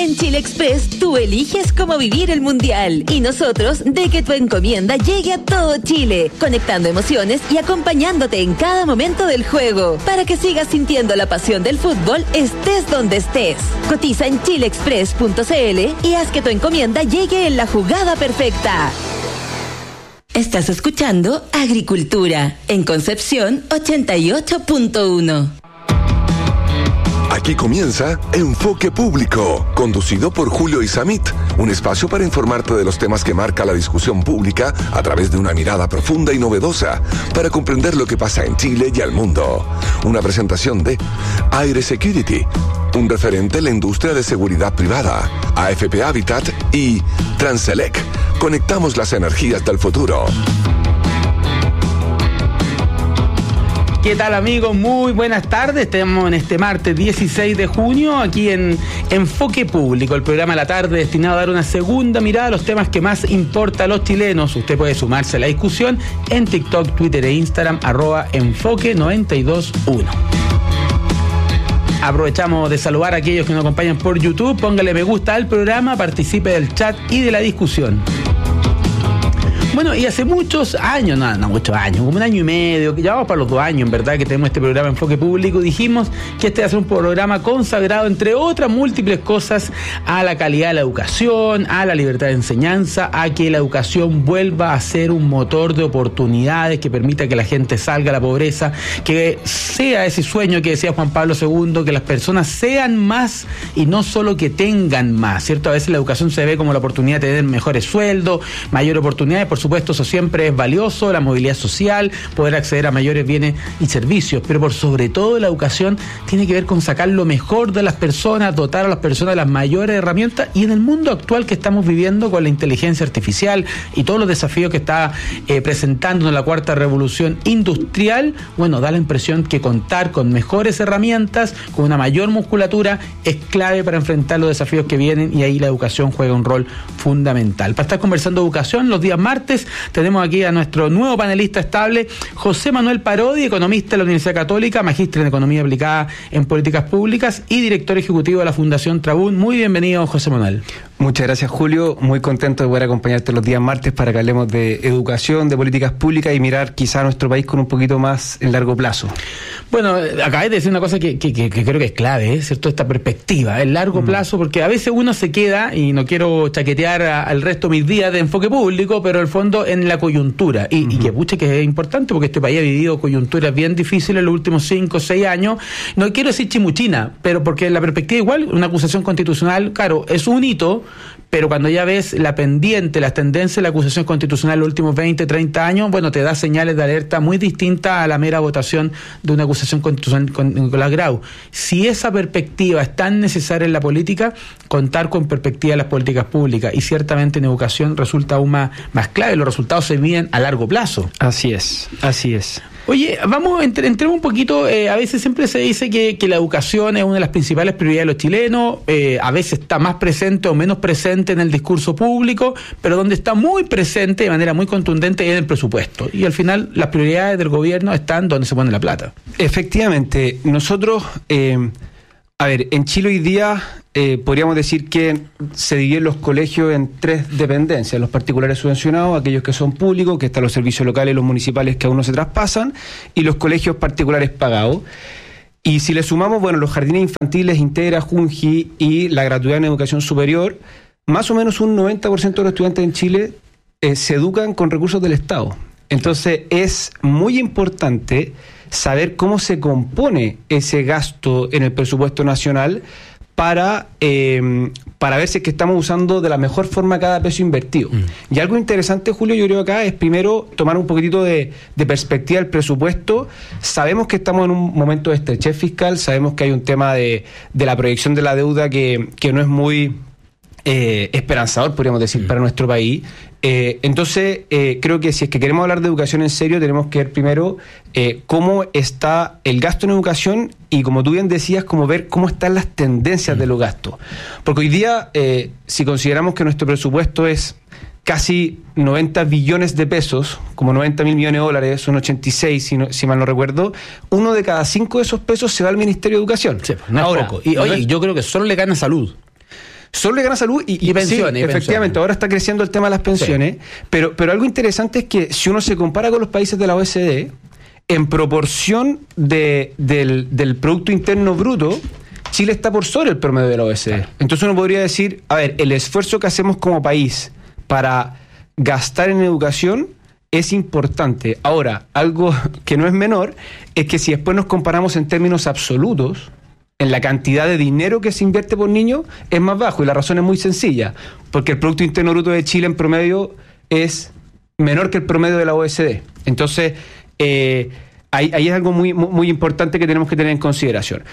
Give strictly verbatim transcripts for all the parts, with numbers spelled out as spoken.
En Chile Express, tú eliges cómo vivir el Mundial y nosotros de que tu encomienda llegue a todo Chile, conectando emociones y acompañándote en cada momento del juego, para que sigas sintiendo la pasión del fútbol estés donde estés. Cotiza en chile express punto c l y haz que tu encomienda llegue en la jugada perfecta. Estás escuchando Agricultura en Concepción ochenta y ocho punto uno. Aquí comienza Enfoque Público, conducido por Julio Isamit, un espacio para informarte de los temas que marca la discusión pública a través de una mirada profunda y novedosa para comprender lo que pasa en Chile y al mundo. Una presentación de Aire Security, un referente en la industria de seguridad privada, A F P Habitat y Transelec. Conectamos las energías del futuro. ¿Qué tal, amigos? Muy buenas tardes. Estamos en este martes dieciséis de junio aquí en Enfoque Público, el programa de la tarde destinado a dar una segunda mirada a los temas que más importa a los chilenos. Usted puede sumarse a la discusión en TikTok, Twitter e Instagram, arroba Enfoque noventa y dos uno. Aprovechamos de saludar a aquellos que nos acompañan por YouTube. Póngale me gusta al programa, participe del chat y de la discusión. Bueno, y hace muchos años, no, no muchos años, como un año y medio, que ya vamos para los dos años, en verdad, que tenemos este programa Enfoque Público, dijimos que este va a ser un programa consagrado, entre otras múltiples cosas, a la calidad de la educación, a la libertad de enseñanza, a que la educación vuelva a ser un motor de oportunidades que permita que la gente salga de la pobreza, que sea ese sueño que decía Juan Pablo segundo, que las personas sean más y no solo que tengan más, ¿cierto? A veces la educación se ve como la oportunidad de tener mejores sueldos, mayores oportunidades, por supuesto, eso siempre es valioso, la movilidad social, poder acceder a mayores bienes y servicios, pero por sobre todo la educación tiene que ver con sacar lo mejor de las personas, dotar a las personas de las mayores herramientas, y en el mundo actual que estamos viviendo con la inteligencia artificial y todos los desafíos que está eh, presentando la cuarta revolución industrial, bueno, da la impresión que contar con mejores herramientas, con una mayor musculatura, es clave para enfrentar los desafíos que vienen, y ahí la educación juega un rol fundamental. Para estar conversando de educación los días martes, tenemos aquí a nuestro nuevo panelista estable, José Manuel Parodi, economista de la Universidad Católica, magíster en Economía Aplicada en Políticas Públicas y director ejecutivo de la Fundación Trabún. Muy bienvenido, José Manuel. Muchas gracias, Julio. Muy contento de poder acompañarte los días martes para que hablemos de educación, de políticas públicas y mirar quizá a nuestro país con un poquito más en largo plazo. Bueno, acabé de decir una cosa que, que, que, que creo que es clave, ¿eh? ¿Cierto? Esta perspectiva, el largo mm. plazo, porque a veces uno se queda, y no quiero chaquetear a, al resto de mis días de Enfoque Público, pero el fondo en la coyuntura, y, uh-huh. y que pucha que es importante, porque este país ha vivido coyunturas bien difíciles en los últimos cinco o seis años. No quiero decir chimuchina, pero porque la perspectiva igual, una acusación constitucional, claro, es un hito, pero cuando ya ves la pendiente, las tendencias de la acusación constitucional en los últimos veinte, treinta años, bueno, te da señales de alerta muy distintas a la mera votación de una acusación constitucional con Nicolás Grau. Si esa perspectiva es tan necesaria en la política, contar con perspectiva en las políticas públicas, y ciertamente en educación resulta aún más, más clave. Los resultados se miden a largo plazo. Así es, así es. Oye, vamos, entre, entremos un poquito, eh, a veces siempre se dice que, que la educación es una de las principales prioridades de los chilenos, eh, a veces está más presente o menos presente en el discurso público, pero donde está muy presente de manera muy contundente es en el presupuesto, y al final las prioridades del gobierno están donde se pone la plata. Efectivamente, nosotros, eh, a ver, en Chile hoy día eh, podríamos decir que se dividen los colegios en tres dependencias: los particulares subvencionados, aquellos que son públicos, que están los servicios locales y los municipales que aún no se traspasan, y los colegios particulares pagados. Y si le sumamos, bueno, los jardines infantiles, Integra, Junji y la gratuidad en educación superior, más o menos un noventa por ciento de los estudiantes en Chile eh, se educan con recursos del Estado. Entonces es muy importante saber cómo se compone ese gasto en el presupuesto nacional para, eh, para ver si es que estamos usando de la mejor forma cada peso invertido. Mm. Y algo interesante, Julio, yo creo acá es primero tomar un poquitito de, de perspectiva del presupuesto. Sabemos que estamos en un momento de estrechez fiscal, sabemos que hay un tema de, de la proyección de la deuda que, que no es muy eh, esperanzador, podríamos decir, mm. para nuestro país. Eh, entonces, eh, creo que si es que queremos hablar de educación en serio, tenemos que ver primero eh, cómo está el gasto en educación y, como tú bien decías, cómo ver cómo están las tendencias de los gastos. Porque hoy día, eh, si consideramos que nuestro presupuesto es casi noventa billones de pesos, como noventa mil millones de dólares, son ochenta y seis, si, no, si mal no recuerdo, uno de cada cinco de esos pesos se va al Ministerio de Educación. Sí, no es Ahora, poco. Y, oye, no es... yo creo que solo le gana salud. Solo le gana salud y, y pensiones. Sí, y efectivamente, pensiones. Ahora está creciendo el tema de las pensiones, sí. pero, pero algo interesante es que si uno se compara con los países de la O E C D, en proporción de, del, del Producto Interno Bruto, Chile está por sobre el promedio de la O E C D. Claro. Entonces uno podría decir, a ver, el esfuerzo que hacemos como país para gastar en educación es importante. Ahora, algo que no es menor es que si después nos comparamos en términos absolutos, en la cantidad de dinero que se invierte por niño, es más bajo. Y la razón es muy sencilla. Porque el Producto Interno Bruto de Chile en promedio es menor que el promedio de la O E C D. Entonces, eh, ahí, ahí es algo muy, muy importante que tenemos que tener en consideración.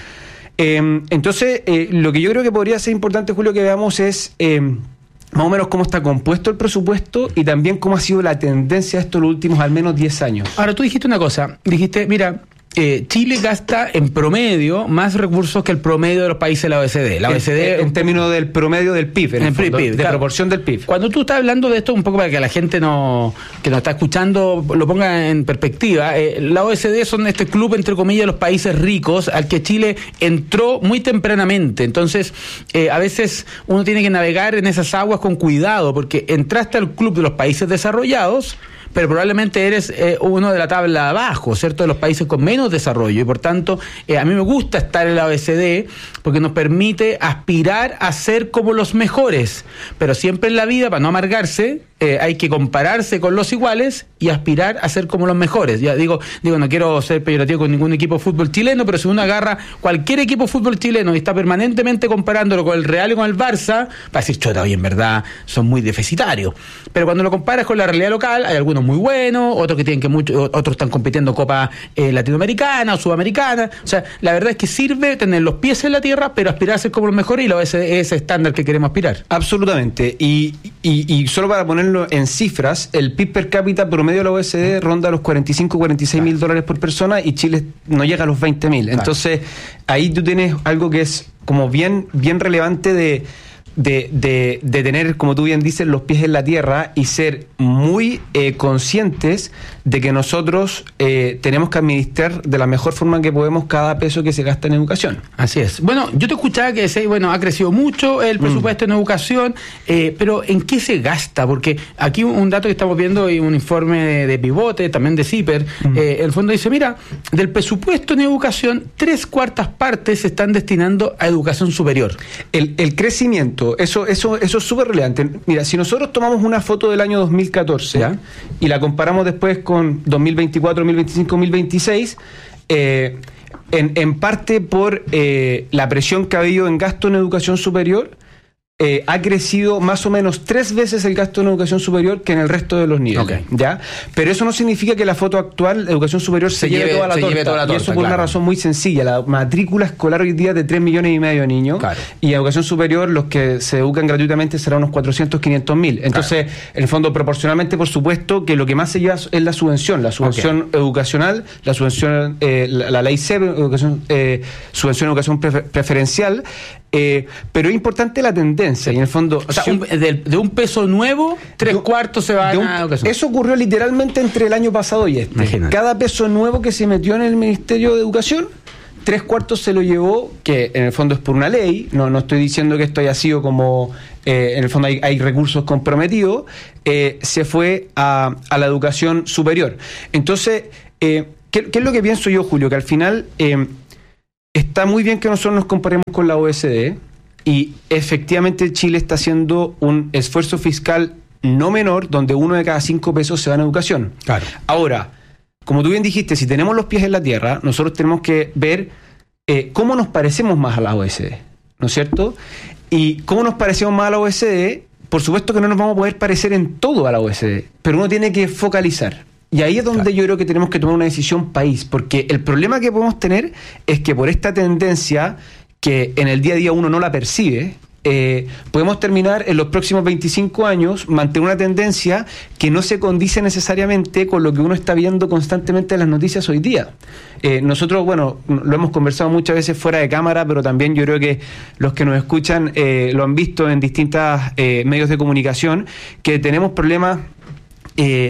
Eh, entonces, eh, lo que yo creo que podría ser importante, Julio, que veamos es eh, más o menos cómo está compuesto el presupuesto y también cómo ha sido la tendencia de estos los últimos al menos diez años. Ahora, tú dijiste una cosa. Dijiste, mira... Eh, Chile gasta en promedio más recursos que el promedio de los países de la O E C D. La en, O E C D en, en términos del promedio del P I B, en, en el fondo, P I B, de claro. proporción del P I B. Cuando tú estás hablando de esto, un poco para que la gente no que nos está escuchando lo ponga en perspectiva, eh, la O E C D son este club, entre comillas, de los países ricos al que Chile entró muy tempranamente. Entonces, eh, a veces uno tiene que navegar en esas aguas con cuidado, porque entraste al club de los países desarrollados, pero probablemente eres eh, uno de la tabla de abajo, ¿cierto?, de los países con menos desarrollo, y por tanto eh, a mí me gusta estar en la O E C D porque nos permite aspirar a ser como los mejores, pero siempre en la vida, para no amargarse, eh, hay que compararse con los iguales y aspirar a ser como los mejores. Ya digo, digo, no quiero ser peyorativo con ningún equipo de fútbol chileno, pero si uno agarra cualquier equipo de fútbol chileno y está permanentemente comparándolo con el Real y con el Barça, va a decir, chota, oye, en verdad son muy deficitarios. Pero cuando lo comparas con la realidad local, hay algunos muy buenos, otros que tienen que mucho, otros están compitiendo Copa eh, Latinoamericana o Sudamericana. O sea, la verdad es que sirve tener los pies en la tierra, pero aspirar a ser como los mejores, y lo es ese estándar que queremos aspirar. Absolutamente. Y, y, y solo para ponerlo en cifras, el P I B per cápita promedio de la O E C D ronda los cuarenta y cinco, cuarenta y seis mil dólares por persona, y Chile no llega a los veinte mil. Entonces, ahí tú tienes algo que es como bien, bien relevante de... De, de, de tener, como tú bien dices, los pies en la tierra y ser muy eh, conscientes de que nosotros eh, tenemos que administrar de la mejor forma que podemos cada peso que se gasta en educación. Así es. Bueno, yo te escuchaba que decís, bueno, ha crecido mucho el presupuesto mm. en educación, eh, pero ¿en qué se gasta? Porque aquí un, un dato que estamos viendo y un informe de, de Pivote, también de CIPER, mm. eh, el fondo dice, mira, del presupuesto en educación, tres cuartas partes se están destinando a educación superior. El, el crecimiento Eso, eso, eso es súper relevante. Mira, si nosotros tomamos una foto del año dos mil catorce, ¿ya?, y la comparamos después con dos mil veinticuatro, dos mil veinticinco, dos mil veintiséis, eh, en, en parte por eh, la presión que ha habido en gasto en educación superior, eh, ha crecido más o menos tres veces el gasto en educación superior que en el resto de los niveles. Okay. ¿Ya? Pero eso no significa que la foto actual, la educación superior, se, se, lleve, toda la se lleve toda la torta. Y eso por claro. una razón muy sencilla. La matrícula escolar hoy día es de tres millones y medio de niños. Claro. Y en educación superior, los que se educan gratuitamente serán unos cuatrocientos, quinientos mil. Entonces, claro. en el fondo, proporcionalmente, por supuesto, que lo que más se lleva es la subvención. La subvención okay. educacional, la subvención, eh, la, la ley C E P, educación, eh, subvención de educación prefer- preferencial. Eh, pero es importante la tendencia, y en el fondo, o sea, si un, de, de un peso nuevo, tres de, cuartos se van un, a educación. Eso ocurrió literalmente entre el año pasado y este. Imagínate. Cada peso nuevo que se metió en el Ministerio de Educación, tres cuartos se lo llevó, que en el fondo es por una ley, no, no estoy diciendo que esto haya sido como, eh, en el fondo hay, hay recursos comprometidos, eh, se fue a, a la educación superior. Entonces, eh, ¿qué, ¿qué es lo que pienso yo, Julio? Que al final... Eh, está muy bien que nosotros nos comparemos con la O E C D, y efectivamente Chile está haciendo un esfuerzo fiscal no menor, donde uno de cada cinco pesos se va en educación. Claro. Ahora, como tú bien dijiste, si tenemos los pies en la tierra, nosotros tenemos que ver eh, cómo nos parecemos más a la O E C D, ¿no es cierto? Y cómo nos parecemos más a la O E C D, por supuesto que no nos vamos a poder parecer en todo a la O E C D, pero uno tiene que focalizar. Y ahí es donde claro. yo creo que tenemos que tomar una decisión país, porque el problema que podemos tener es que por esta tendencia que en el día a día uno no la percibe, eh, podemos terminar en los próximos veinticinco años mantener una tendencia que no se condice necesariamente con lo que uno está viendo constantemente en las noticias hoy día. Eh, nosotros, bueno, lo hemos conversado muchas veces fuera de cámara, pero también yo creo que los que nos escuchan eh, lo han visto en distintos eh, medios de comunicación, que tenemos problemas... Eh,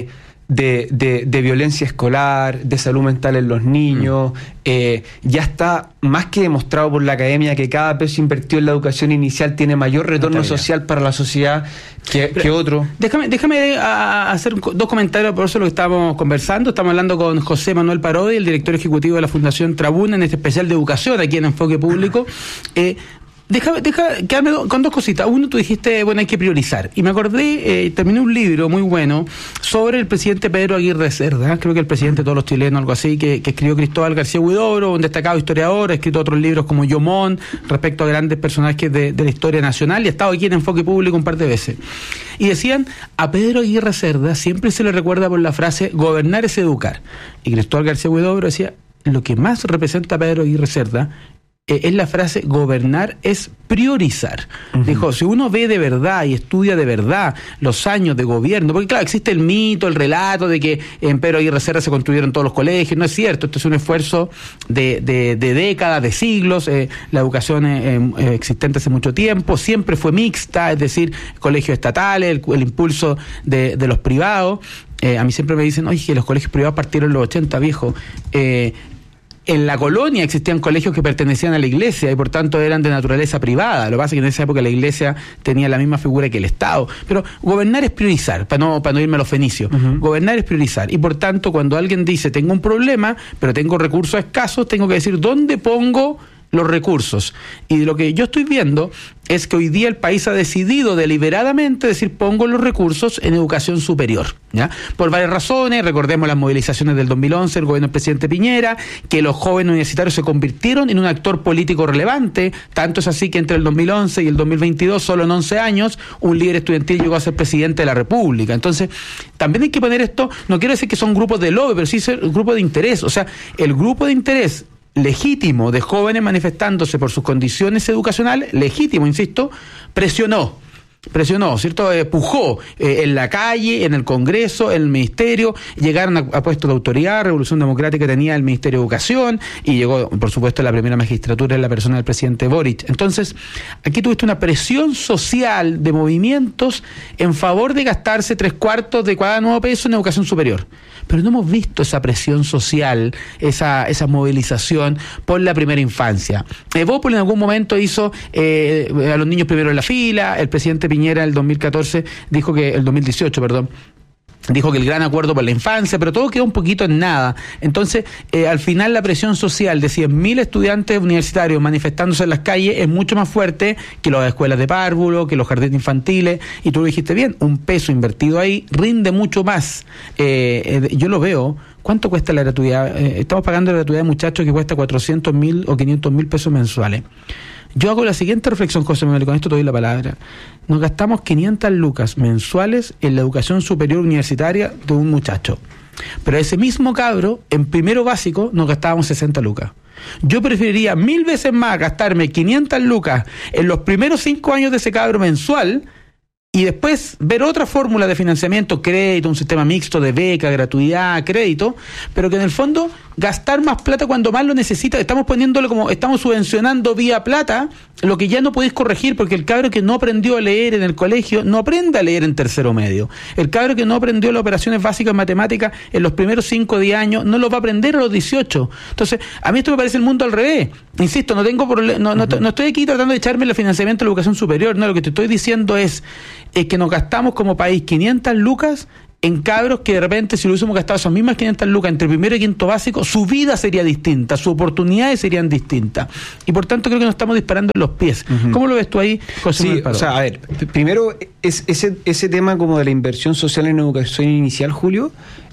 de, de, de violencia escolar, de salud mental en los niños. Mm. Eh, ya está más que demostrado por la academia que cada peso invertido en la educación inicial tiene mayor retorno social para la sociedad que, que otro. Déjame, déjame a, a hacer dos comentarios, por eso lo que estábamos conversando. Estamos hablando con José Manuel Parodi, el director ejecutivo de la Fundación Trabuna, en este especial de educación aquí en Enfoque Público. Eh, Deja, deja quedarme con dos cositas. Uno, tú dijiste, bueno, hay que priorizar. Y me acordé, eh, terminé un libro muy bueno sobre el presidente Pedro Aguirre Cerda, creo que el presidente de todos los chilenos, algo así, que, que escribió Cristóbal García Huidobro, un destacado historiador, ha escrito otros libros como Yomón, respecto a grandes personajes de, de la historia nacional, y ha estado aquí en Enfoque Público un par de veces. Y decían, a Pedro Aguirre Cerda siempre se le recuerda por la frase, gobernar es educar. Y Cristóbal García Huidobro decía, lo que más representa a Pedro Aguirre Cerda es la frase gobernar es priorizar. Uh-huh. Dijo, si uno ve de verdad y estudia de verdad los años de gobierno, porque claro, existe el mito, el relato de que en Pedro Aguirre Cerda se construyeron todos los colegios, no es cierto, esto es un esfuerzo de, de, de décadas, de siglos, eh, la educación eh, eh, existente hace mucho tiempo, siempre fue mixta, es decir, colegios estatales, el, el impulso de, de los privados. Eh, a mí siempre me dicen, oye, que los colegios privados partieron en los ochenta, viejo. Eh, En la colonia existían colegios que pertenecían a la iglesia y por tanto eran de naturaleza privada. Lo que pasa es que en esa época la iglesia tenía la misma figura que el Estado. Pero gobernar es priorizar, para no, para no irme a los fenicios. Uh-huh. Gobernar es priorizar. Y por tanto, cuando alguien dice, tengo un problema, pero tengo recursos escasos, tengo que decir, ¿dónde pongo los recursos? Y lo que yo estoy viendo es que hoy día el país ha decidido deliberadamente decir, pongo los recursos en educación superior, ¿ya? Por varias razones. Recordemos las movilizaciones del dos mil once, el gobierno del presidente Piñera, que los jóvenes universitarios se convirtieron en un actor político relevante. Tanto es así que entre el dos mil once y el dos mil veintidós, solo en once años, un líder estudiantil llegó a ser presidente de la República. Entonces, también hay que poner esto, no quiero decir que son grupos de lobby, pero sí son grupos de interés. O sea, el grupo de interés legítimo de jóvenes manifestándose por sus condiciones educacionales, legítimo, insisto, presionó, presionó, ¿cierto? Eh, pujó eh, en la calle, en el Congreso, en el Ministerio, llegaron a, a puestos de autoridad. Revolución Democrática tenía el Ministerio de Educación y llegó, por supuesto, la primera magistratura en la persona del presidente Boric. Entonces, aquí tuviste una presión social de movimientos en favor de gastarse tres cuartos de cada nuevo peso en educación superior. Pero no hemos visto esa presión social, esa esa movilización por la primera infancia. Evópolis en algún momento hizo eh, a los niños primero en la fila. El presidente Piñera en el dos mil catorce dijo que, el dos mil dieciocho, perdón, dijo que el gran acuerdo por la infancia, pero todo quedó un poquito en nada. Entonces, eh, al final la presión social de cien mil estudiantes universitarios manifestándose en las calles es mucho más fuerte que las escuelas de párvulo, que los jardines infantiles, y tú lo dijiste bien, un peso invertido ahí rinde mucho más. Eh, eh, yo lo veo. ¿Cuánto cuesta la gratuidad? Eh, estamos pagando la gratuidad de muchachos que cuesta cuatrocientos mil o quinientos mil pesos mensuales. Yo hago la siguiente reflexión, José Manuel, con esto te doy la palabra. Nos gastamos quinientas lucas mensuales en la educación superior universitaria de un muchacho. Pero ese mismo cabro, en primero básico, nos gastábamos sesenta lucas. Yo preferiría mil veces más gastarme quinientas lucas en los primeros cinco años de ese cabro mensual y después ver otra fórmula de financiamiento, crédito, un sistema mixto de beca, gratuidad, crédito, pero que en el fondo gastar más plata cuando más lo necesita. Estamos poniéndolo como, estamos subvencionando vía plata lo que ya no podéis corregir, porque el cabro que no aprendió a leer en el colegio no aprende a leer en tercero medio. El cabro que no aprendió las operaciones básicas en matemáticas en los primeros cinco o diez años no lo va a aprender a los dieciocho. Entonces, a mí esto me parece el mundo al revés. Insisto, no tengo problema, no, no, uh-huh. no estoy aquí tratando de echarme el financiamiento de la educación superior. No, lo que te estoy diciendo es, es que nos gastamos como país quinientas lucas en cabros que de repente, si lo hubiésemos gastado esas mismas quinientas lucas entre primero y quinto básico, su vida sería distinta, sus oportunidades serían distintas. Y por tanto creo que nos estamos disparando en los pies. Uh-huh. ¿Cómo lo ves tú ahí, José Manuel Parodi? Sí, o sea, a ver, primero, es, ese, ese tema como de la inversión social en educación inicial, Julio,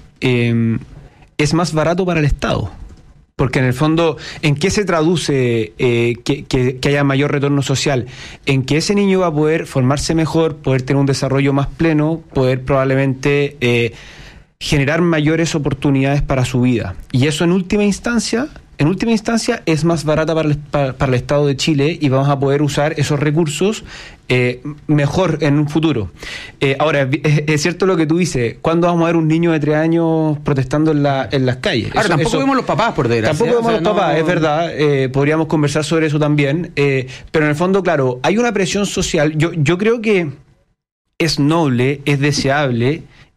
eh, es más barato para el Estado. Porque en el fondo, ¿en qué se traduce eh, que, que, que haya mayor retorno social? En que ese niño va a poder formarse mejor, poder tener un desarrollo más pleno, poder probablemente eh, generar mayores oportunidades para su vida. Y eso en última instancia, en última instancia es más barata para el, para, para el Estado de Chile y vamos a poder usar esos recursos eh, mejor en un futuro. Eh, ahora, es, es cierto lo que tú dices, ¿cuándo vamos a ver un niño de tres años protestando en, la, en las calles? Ahora, eso, tampoco eso, vemos los papás, por desgracia. Tampoco vemos o sea, los papás, no... es verdad, eh, podríamos conversar sobre eso también, eh, pero en el fondo, claro, hay una presión social. Yo, yo creo que es noble, es deseable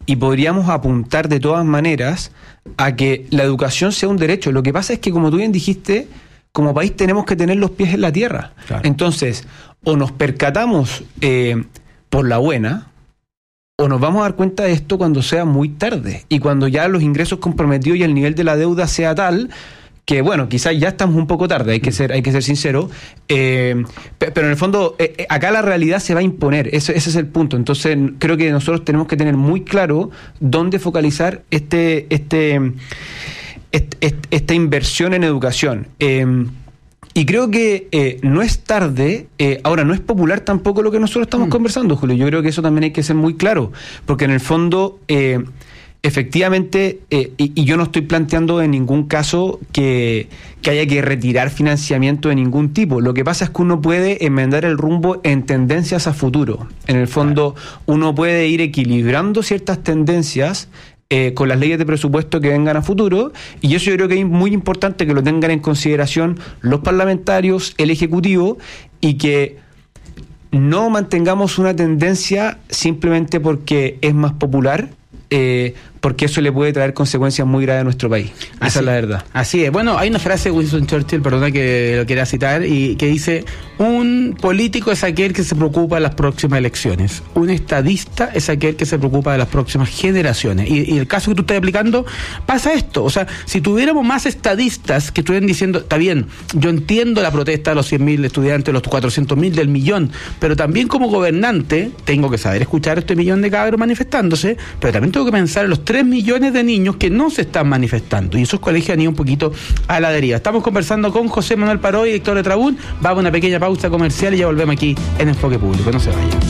y podríamos apuntar de todas maneras a que la educación sea un derecho. Lo que pasa es que, como tú bien dijiste, como país tenemos que tener los pies en la tierra. Claro. Entonces, o nos percatamos eh, por la buena, o nos vamos a dar cuenta de esto cuando sea muy tarde y cuando ya los ingresos comprometidos y el nivel de la deuda sea tal que, bueno, quizás ya estamos un poco tarde, hay que ser, hay que ser sincero, eh, pero en el fondo eh, acá la realidad se va a imponer, ese, ese es el punto. Entonces creo que nosotros tenemos que tener muy claro dónde focalizar este, este, este esta inversión en educación. Eh, Y creo que eh, no es tarde, eh, ahora no es popular tampoco lo que nosotros estamos mm. conversando, Julio. Yo creo que eso también hay que ser muy claro, porque en el fondo, eh, efectivamente, eh, y, y yo no estoy planteando en ningún caso que, que haya que retirar financiamiento de ningún tipo. Lo que pasa es que uno puede enmendar el rumbo en tendencias a futuro. En el fondo, claro, uno puede ir equilibrando ciertas tendencias Eh, con las leyes de presupuesto que vengan a futuro, y eso yo creo que es muy importante que lo tengan en consideración los parlamentarios, el Ejecutivo, y que no mantengamos una tendencia simplemente porque es más popular, eh, porque eso le puede traer consecuencias muy graves a nuestro país. Esa así es la verdad. Así es. Bueno, hay una frase de Winston Churchill, perdona que lo quiera citar, y que dice: un político es aquel que se preocupa de las próximas elecciones. Un estadista es aquel que se preocupa de las próximas generaciones. Y, y el caso que tú estás aplicando, pasa esto. O sea, si tuviéramos más estadistas que estuvieran diciendo, está bien, yo entiendo la protesta de los cien mil estudiantes, los cuatrocientos mil, del millón, pero también como gobernante tengo que saber escuchar a este millón de cabros manifestándose, pero también tengo que pensar en los tres millones de niños que no se están manifestando, y esos colegios han ido un poquito a la deriva. Estamos conversando con José Manuel Parodi, director de Trabún. Vamos a una pequeña pausa comercial y ya volvemos aquí en Enfoque Público. No se vayan.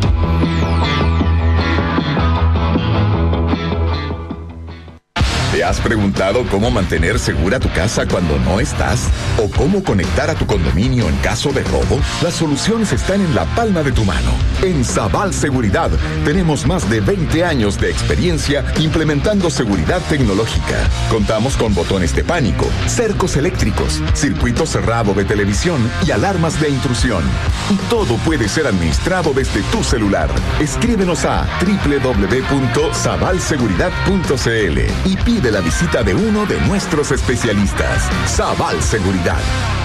¿Te has preguntado cómo mantener segura tu casa cuando no estás? ¿O cómo conectar a tu condominio en caso de robo? Las soluciones están en la palma de tu mano. En Sabal Seguridad tenemos más de veinte años de experiencia implementando seguridad tecnológica. Contamos con botones de pánico, cercos eléctricos, circuito cerrado de televisión y alarmas de intrusión. Y todo puede ser administrado desde tu celular. Escríbenos a doble u doble u doble u punto sabal seguridad punto c l y pide la visita de uno de nuestros especialistas. Sabal Seguridad.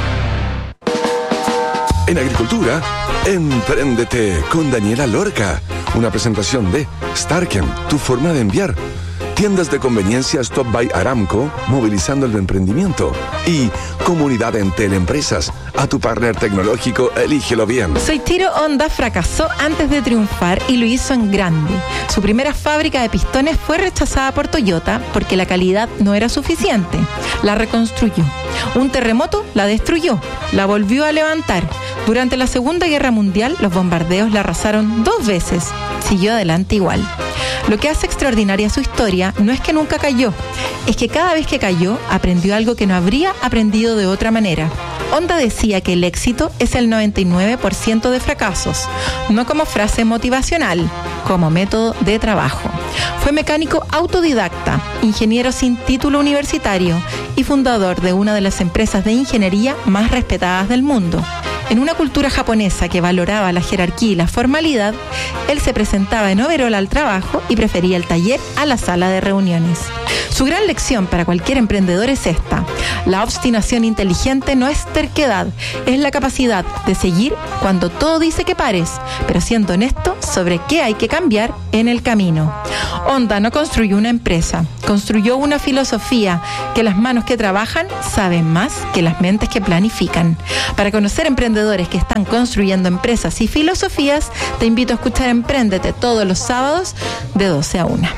En agricultura, empréndete con Daniela Lorca. Una presentación de Starken, tu forma de enviar. Tiendas de conveniencia Stop by Aramco, movilizando el emprendimiento. Y Comunidad Entel Empresas, a tu partner tecnológico, elígelo bien. Soichiro Honda fracasó antes de triunfar y lo hizo en grande. Su primera fábrica de pistones fue rechazada por Toyota porque la calidad no era suficiente. La reconstruyó. Un terremoto la destruyó, la volvió a levantar. Durante la Segunda Guerra Mundial, los bombardeos la arrasaron dos veces. Siguió adelante igual. Lo que hace extraordinaria su historia no es que nunca cayó, es que cada vez que cayó aprendió algo que no habría aprendido de otra manera. Honda decía que el éxito es el noventa y nueve por ciento de fracasos, no como frase motivacional, como método de trabajo. Fue mecánico autodidacta, ingeniero sin título universitario y fundador de una de las empresas de ingeniería más respetadas del mundo. En una cultura japonesa que valoraba la jerarquía y la formalidad, él se presentaba en overol al trabajo y prefería el taller a la sala de reuniones. Su gran lección para cualquier emprendedor es esta: la obstinación inteligente no es terquedad, es la capacidad de seguir cuando todo dice que pares, pero siendo honesto sobre qué hay que cambiar en el camino. Honda no construyó una empresa, construyó una filosofía, que las manos que trabajan saben más que las mentes que planifican. Para conocer emprendedores que están construyendo empresas y filosofías, te invito a escuchar Empréndete todos los sábados de doce a una.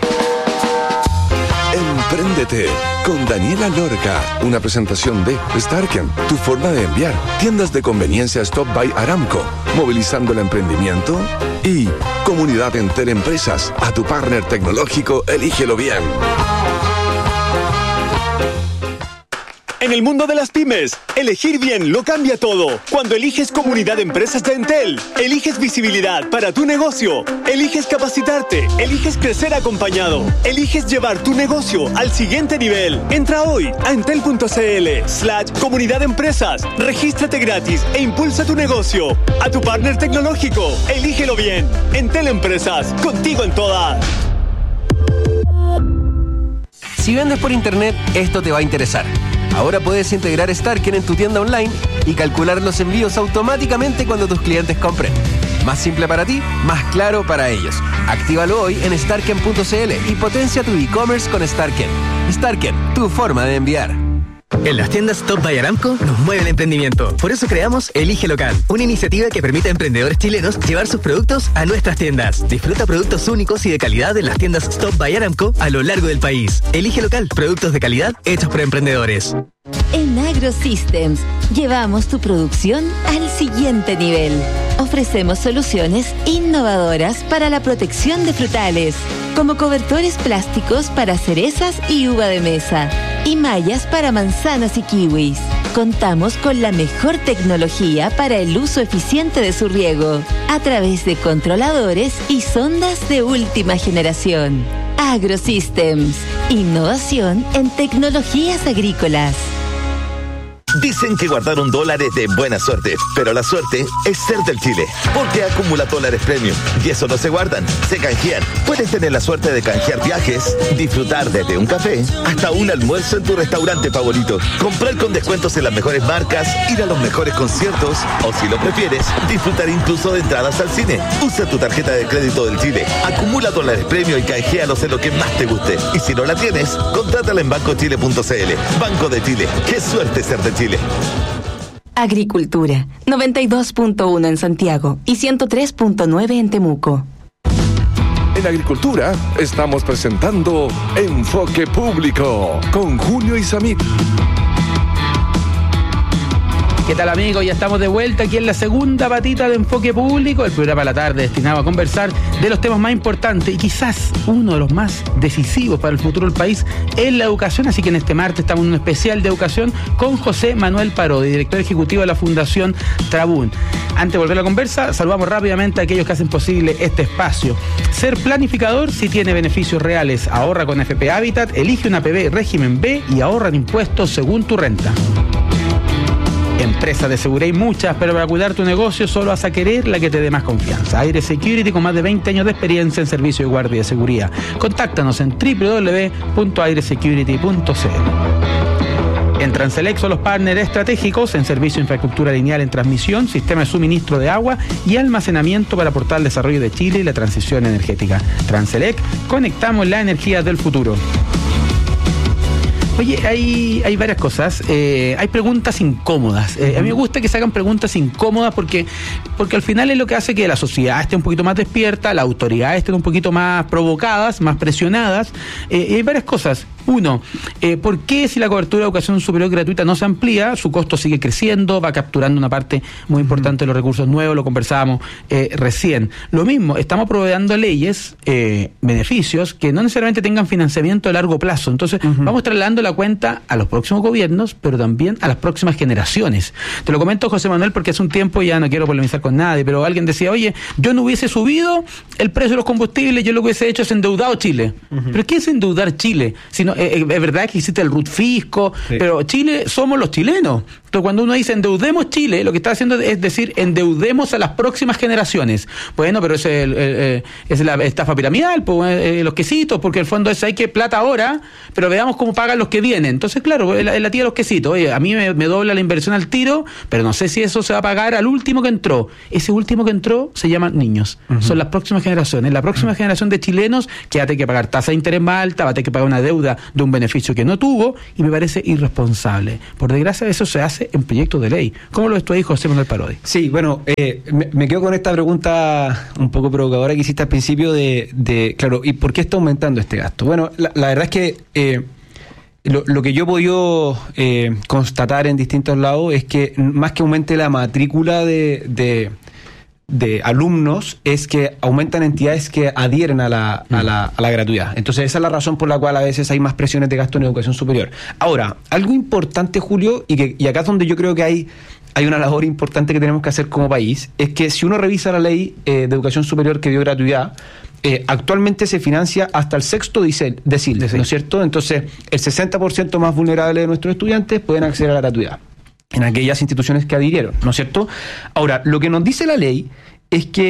Empréndete con Daniela Lorca, una presentación de Starken, tu forma de enviar. Tiendas de conveniencia Stop by Aramco, movilizando el emprendimiento. Y Comunidad Entel Empresas, a tu partner tecnológico, elígelo bien. En el mundo de las pymes, elegir bien lo cambia todo. Cuando eliges Comunidad de Empresas de Entel, eliges visibilidad para tu negocio, eliges capacitarte, eliges crecer acompañado, eliges llevar tu negocio al siguiente nivel. Entra hoy a entel.cl slash Comunidad de Empresas, regístrate gratis e impulsa tu negocio. A tu partner tecnológico, elígelo bien. Entel Empresas, contigo en todas. Si vendes por internet, esto te va a interesar. Ahora puedes integrar Starken en tu tienda online y calcular los envíos automáticamente cuando tus clientes compren. Más simple para ti, más claro para ellos. Actívalo hoy en starken punto c l y potencia tu e-commerce con Starken. Starken, tu forma de enviar. En las tiendas Top by Aramco nos mueve el emprendimiento. Por eso creamos Elige Local, una iniciativa que permite a emprendedores chilenos llevar sus productos a nuestras tiendas. Disfruta productos únicos y de calidad en las tiendas Top by Aramco a lo largo del país. Elige Local, productos de calidad hechos por emprendedores. En AgroSystems llevamos tu producción al siguiente nivel. Ofrecemos soluciones innovadoras para la protección de frutales, como cobertores plásticos para cerezas y uva de mesa, y mallas para manzanas y kiwis. Contamos con la mejor tecnología para el uso eficiente de su riego, a través de controladores y sondas de última generación. AgroSystems, innovación en tecnologías agrícolas. Dicen que guardaron dólares de buena suerte, pero la suerte es ser del Chile, porque acumula dólares premium. Y eso no se guardan, se canjean. Puedes tener la suerte de canjear viajes, disfrutar desde un café hasta un almuerzo en tu restaurante favorito, comprar con descuentos en las mejores marcas, ir a los mejores conciertos, o si lo prefieres, disfrutar incluso de entradas al cine. Usa tu tarjeta de crédito del Chile, acumula dólares premium y canjealos en lo que más te guste. Y si no la tienes, contrátala en banco chile punto c l. Banco de Chile, qué suerte ser de Chile. Chile. Agricultura, noventa y dos punto uno en Santiago y ciento tres punto nueve en Temuco. En Agricultura estamos presentando Enfoque Público con Julio Isamit. ¿Qué tal, amigos? Ya estamos de vuelta aquí en la segunda patita de Enfoque Público, el programa de la tarde destinado a conversar de los temas más importantes y quizás uno de los más decisivos para el futuro del país es la educación. Así que en este martes estamos en un especial de educación con José Manuel Parodi, director ejecutivo de la Fundación Trabún. Antes de volver a la conversa, saludamos rápidamente a aquellos que hacen posible este espacio. Ser planificador si tiene beneficios reales. Ahorra con F P Habitat, elige una P B régimen B y ahorra en impuestos según tu renta. Empresas de seguridad hay muchas, pero para cuidar tu negocio solo vas a querer la que te dé más confianza. Aire Security, con más de veinte años de experiencia en servicio de guardia de seguridad. Contáctanos en doble u doble u doble u punto aire security punto c l. En Transelec son los partners estratégicos en servicio de infraestructura lineal en transmisión, sistema de suministro de agua y almacenamiento para aportar al desarrollo de Chile y la transición energética. Transelec, conectamos la energía del futuro. Oye, hay, hay varias cosas. Eh, hay preguntas incómodas. Eh, a mí me gusta que se hagan preguntas incómodas porque, porque al final es lo que hace que la sociedad esté un poquito más despierta, las autoridades estén un poquito más provocadas, más presionadas. Eh, y hay varias cosas. Uno, eh, ¿por qué si la cobertura de educación superior gratuita no se amplía, su costo sigue creciendo, va capturando una parte muy importante de los recursos nuevos? Lo conversábamos eh, recién. Lo mismo, estamos aprobando leyes, eh, beneficios, que no necesariamente tengan financiamiento a largo plazo. Entonces, uh-huh. vamos trasladando la cuenta a los próximos gobiernos, pero también a las próximas generaciones. Te lo comento, José Manuel, porque hace un tiempo, ya no quiero polemizar con nadie, pero alguien decía, oye, yo no hubiese subido el precio de los combustibles, yo lo que hubiese hecho es endeudado Chile. Uh-huh. ¿Pero qué es endeudar Chile? Si no, eh, es verdad que existe el R U T fisco, sí. pero Chile somos los chilenos. Entonces, cuando uno dice endeudemos Chile, lo que está haciendo es decir endeudemos a las próximas generaciones. Bueno, pero ese es, el, el, es la estafa piramidal, pues, eh, los quesitos, porque el fondo es hay que plata ahora, pero veamos cómo pagan los que vienen. Entonces, claro, es la, es la tía de los quesitos. Oye, a mí me, me dobla la inversión al tiro, pero no sé si eso se va a pagar al último que entró. Ese último que entró se llaman niños. Uh-huh. Son las próximas generaciones. La próxima uh-huh. generación de chilenos que va a tener que pagar tasa de interés más alta, va a tener que pagar una deuda de un beneficio que no tuvo, y me parece irresponsable. Por desgracia, eso se hace en proyectos de ley. ¿Cómo lo ves tú ahí, José Manuel Parodi? Sí, bueno, eh, me, me quedo con esta pregunta un poco provocadora que hiciste al principio de, de claro, ¿y por qué está aumentando este gasto? Bueno, la, la verdad es que eh, Lo, lo que yo he podido eh, constatar en distintos lados es que más que aumente la matrícula de, de, de alumnos, es que aumentan entidades que adhieren a la, a, la, a la gratuidad. Entonces esa es la razón por la cual a veces hay más presiones de gasto en educación superior. Ahora, algo importante, Julio, y, que, y acá es donde yo creo que hay... hay una labor importante que tenemos que hacer como país, es que si uno revisa la ley eh, de educación superior que dio gratuidad, eh, actualmente se financia hasta el sexto decil, decil, ¿no es cierto? Entonces, el sesenta por ciento más vulnerable de nuestros estudiantes pueden acceder a la gratuidad en aquellas instituciones que adhirieron, ¿no es cierto? Ahora, lo que nos dice la ley es que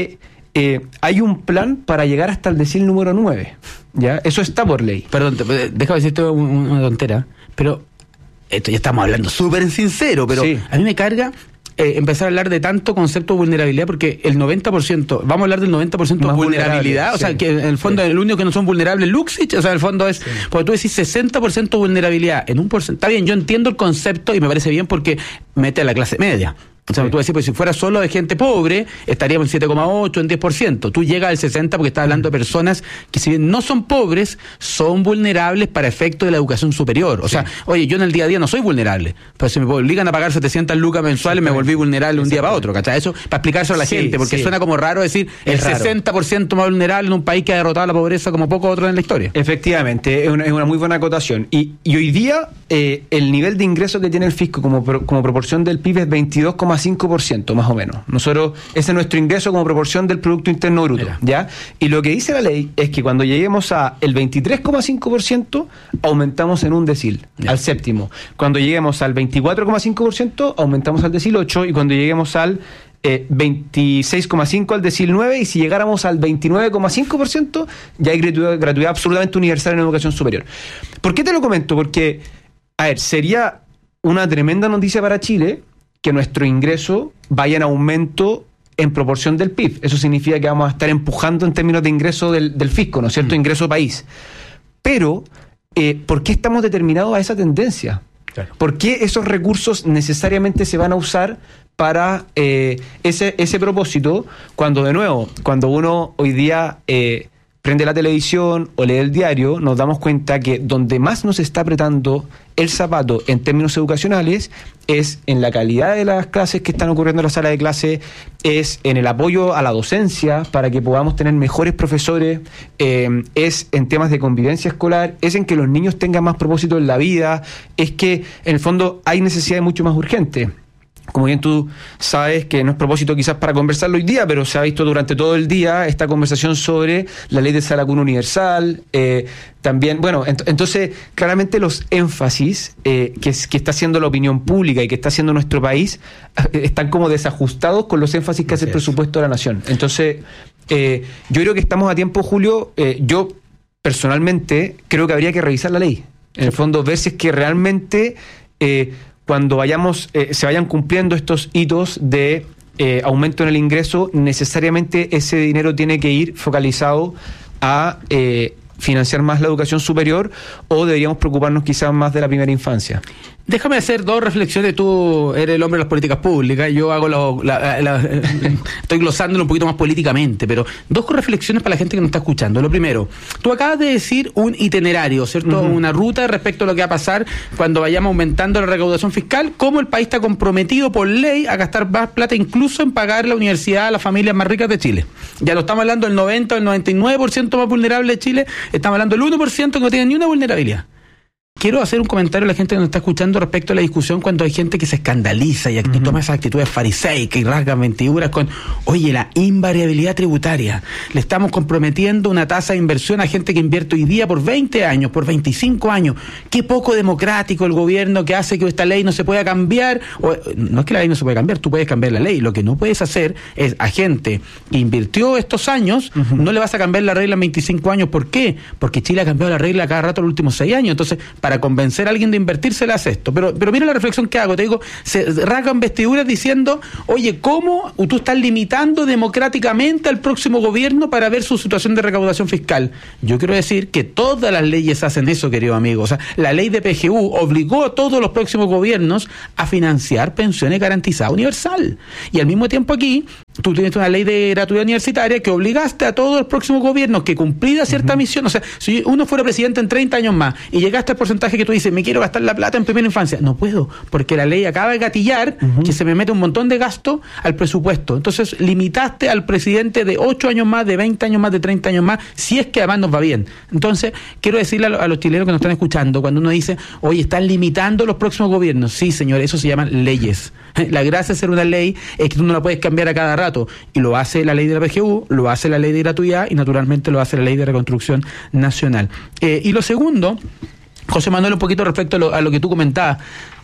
eh, hay un plan para llegar hasta el decil número nueve. ¿Ya? Eso está por ley. Perdón, te, déjame decirte una tontera, pero esto ya estamos hablando súper sincero, pero sí. A mí me carga eh, empezar a hablar de tanto concepto de vulnerabilidad, porque el noventa por ciento, vamos a hablar del noventa por ciento de vulnerabilidad, o sea, sí, que en el fondo sí. El único que no son vulnerables es Luxich, o sea, en el fondo es, sí. Porque tú decís sesenta por ciento vulnerabilidad, en un porcentaje, está bien, yo entiendo el concepto y me parece bien porque mete a la clase media. O sea, sí. Tú decís, pues si fuera solo de gente pobre, estaríamos en siete coma ocho, en diez por ciento. Tú llegas al sesenta porque estás hablando de personas que, si bien no son pobres, son vulnerables para efectos de la educación superior. O sí. sea, oye, yo en el día a día no soy vulnerable, pero si me obligan a pagar setecientas lucas mensuales, me volví vulnerable un día para otro, ¿cachai? Eso para explicárselo a la sí, gente, porque sí. Suena como raro decir es el raro. sesenta por ciento más vulnerable en un país que ha derrotado a la pobreza como pocos otros en la historia. Efectivamente, es una, es una muy buena acotación. Y, y hoy día, eh, el nivel de ingreso que tiene el fisco como, como proporción del P I B es veintidós coma cinco por ciento más o menos. Nosotros, ese es nuestro ingreso como proporción del Producto Interno Bruto. Mira. ¿Ya? Y lo que dice la ley es que cuando lleguemos a el veintitrés coma cinco por ciento, aumentamos en un decil, ya. Al séptimo. Cuando lleguemos al veinticuatro coma cinco por ciento, aumentamos al decil ocho, y cuando lleguemos al eh, veintiséis coma cinco por ciento al decil nueve, y si llegáramos al veintinueve coma cinco por ciento, ya hay gratuidad, gratuidad absolutamente universal en educación superior. ¿Por qué te lo comento? Porque, a ver, sería una tremenda noticia para Chile que nuestro ingreso vaya en aumento en proporción del P I B. Eso significa que vamos a estar empujando en términos de ingreso del, del fisco, ¿no es cierto? Mm. Ingreso país. Pero, eh, ¿por qué estamos determinados a esa tendencia? Claro. ¿Por qué esos recursos necesariamente se van a usar para eh, ese, ese propósito? Cuando, de nuevo, cuando uno hoy día eh, prende la televisión o lee el diario, nos damos cuenta que donde más nos está apretando el zapato en términos educacionales es en la calidad de las clases que están ocurriendo en la sala de clase, es en el apoyo a la docencia para que podamos tener mejores profesores, eh, es en temas de convivencia escolar, es en que los niños tengan más propósito en la vida, es que en el fondo hay necesidades mucho más urgentes. Como bien tú sabes, que no es propósito quizás para conversarlo hoy día, pero se ha visto durante todo el día esta conversación sobre la ley de sala cuna universal. Eh, también, bueno, ent- entonces claramente los énfasis eh, que, que está haciendo la opinión pública y que está haciendo nuestro país eh, están como desajustados con los énfasis que hace el presupuesto de la nación. Entonces, eh, yo creo que estamos a tiempo, Julio. Eh, yo personalmente creo que habría que revisar la ley. En el fondo, ver si es que realmente Eh, cuando vayamos, eh, se vayan cumpliendo estos hitos de eh, aumento en el ingreso, necesariamente ese dinero tiene que ir focalizado a eh, financiar más la educación superior, o deberíamos preocuparnos quizás más de la primera infancia. Déjame hacer dos reflexiones. Tú eres el hombre de las políticas públicas, yo hago lo, la, la, estoy glosándolo un poquito más políticamente, pero dos reflexiones para la gente que nos está escuchando. Lo primero, tú acabas de decir un itinerario, ¿cierto? Uh-huh. Una ruta respecto a lo que va a pasar cuando vayamos aumentando la recaudación fiscal, cómo el país está comprometido por ley a gastar más plata incluso en pagar la universidad a las familias más ricas de Chile. Ya lo estamos hablando del noventa o el noventa y nueve por ciento más vulnerable de Chile, estamos hablando del uno por ciento que no tiene ni una vulnerabilidad. Quiero hacer un comentario a la gente que nos está escuchando respecto a la discusión cuando hay gente que se escandaliza y uh-huh. toma esas actitudes fariseicas y rasga vestiduras con, oye, la invariabilidad tributaria. Le estamos comprometiendo una tasa de inversión a gente que invierte hoy día por veinte años, por veinticinco años. Qué poco democrático el gobierno que hace que esta ley no se pueda cambiar. O, no es que la ley no se pueda cambiar, tú puedes cambiar la ley. Lo que no puedes hacer es a gente que invirtió estos años, uh-huh. no le vas a cambiar la regla en veinticinco años. ¿Por qué? Porque Chile ha cambiado la regla cada rato en los últimos seis años. Entonces, para convencer a alguien de invertir, se le hace esto. Pero, pero mira la reflexión que hago, te digo, se rasgan vestiduras diciendo, oye, ¿cómo tú estás limitando democráticamente al próximo gobierno para ver su situación de recaudación fiscal? Yo quiero decir que todas las leyes hacen eso, querido amigo. O sea, la ley de P G U obligó a todos los próximos gobiernos a financiar pensiones garantizadas universal. Y al mismo tiempo aquí, tú tienes una ley de gratuidad universitaria que obligaste a todos los próximos gobiernos que cumplida cierta uh-huh. misión. O sea, si uno fuera presidente en treinta años más y llegaste al porcentaje que tú dices, me quiero gastar la plata en primera infancia, no puedo, porque la ley acaba de gatillar uh-huh. que se me mete un montón de gasto al presupuesto. Entonces limitaste al presidente de ocho años más, de veinte años más, de treinta años más, si es que además nos va bien. Entonces, quiero decirle a, lo, a los chilenos que nos están escuchando, cuando uno dice, oye, están limitando los próximos gobiernos, sí, señor, eso se llaman leyes. La gracia de ser una ley es que tú no la puedes cambiar a cada rato, y lo hace la ley de la P G U, lo hace la ley de gratuidad y naturalmente lo hace la ley de reconstrucción nacional. Eh, y lo segundo, José Manuel, un poquito respecto a lo, a lo que tú comentabas.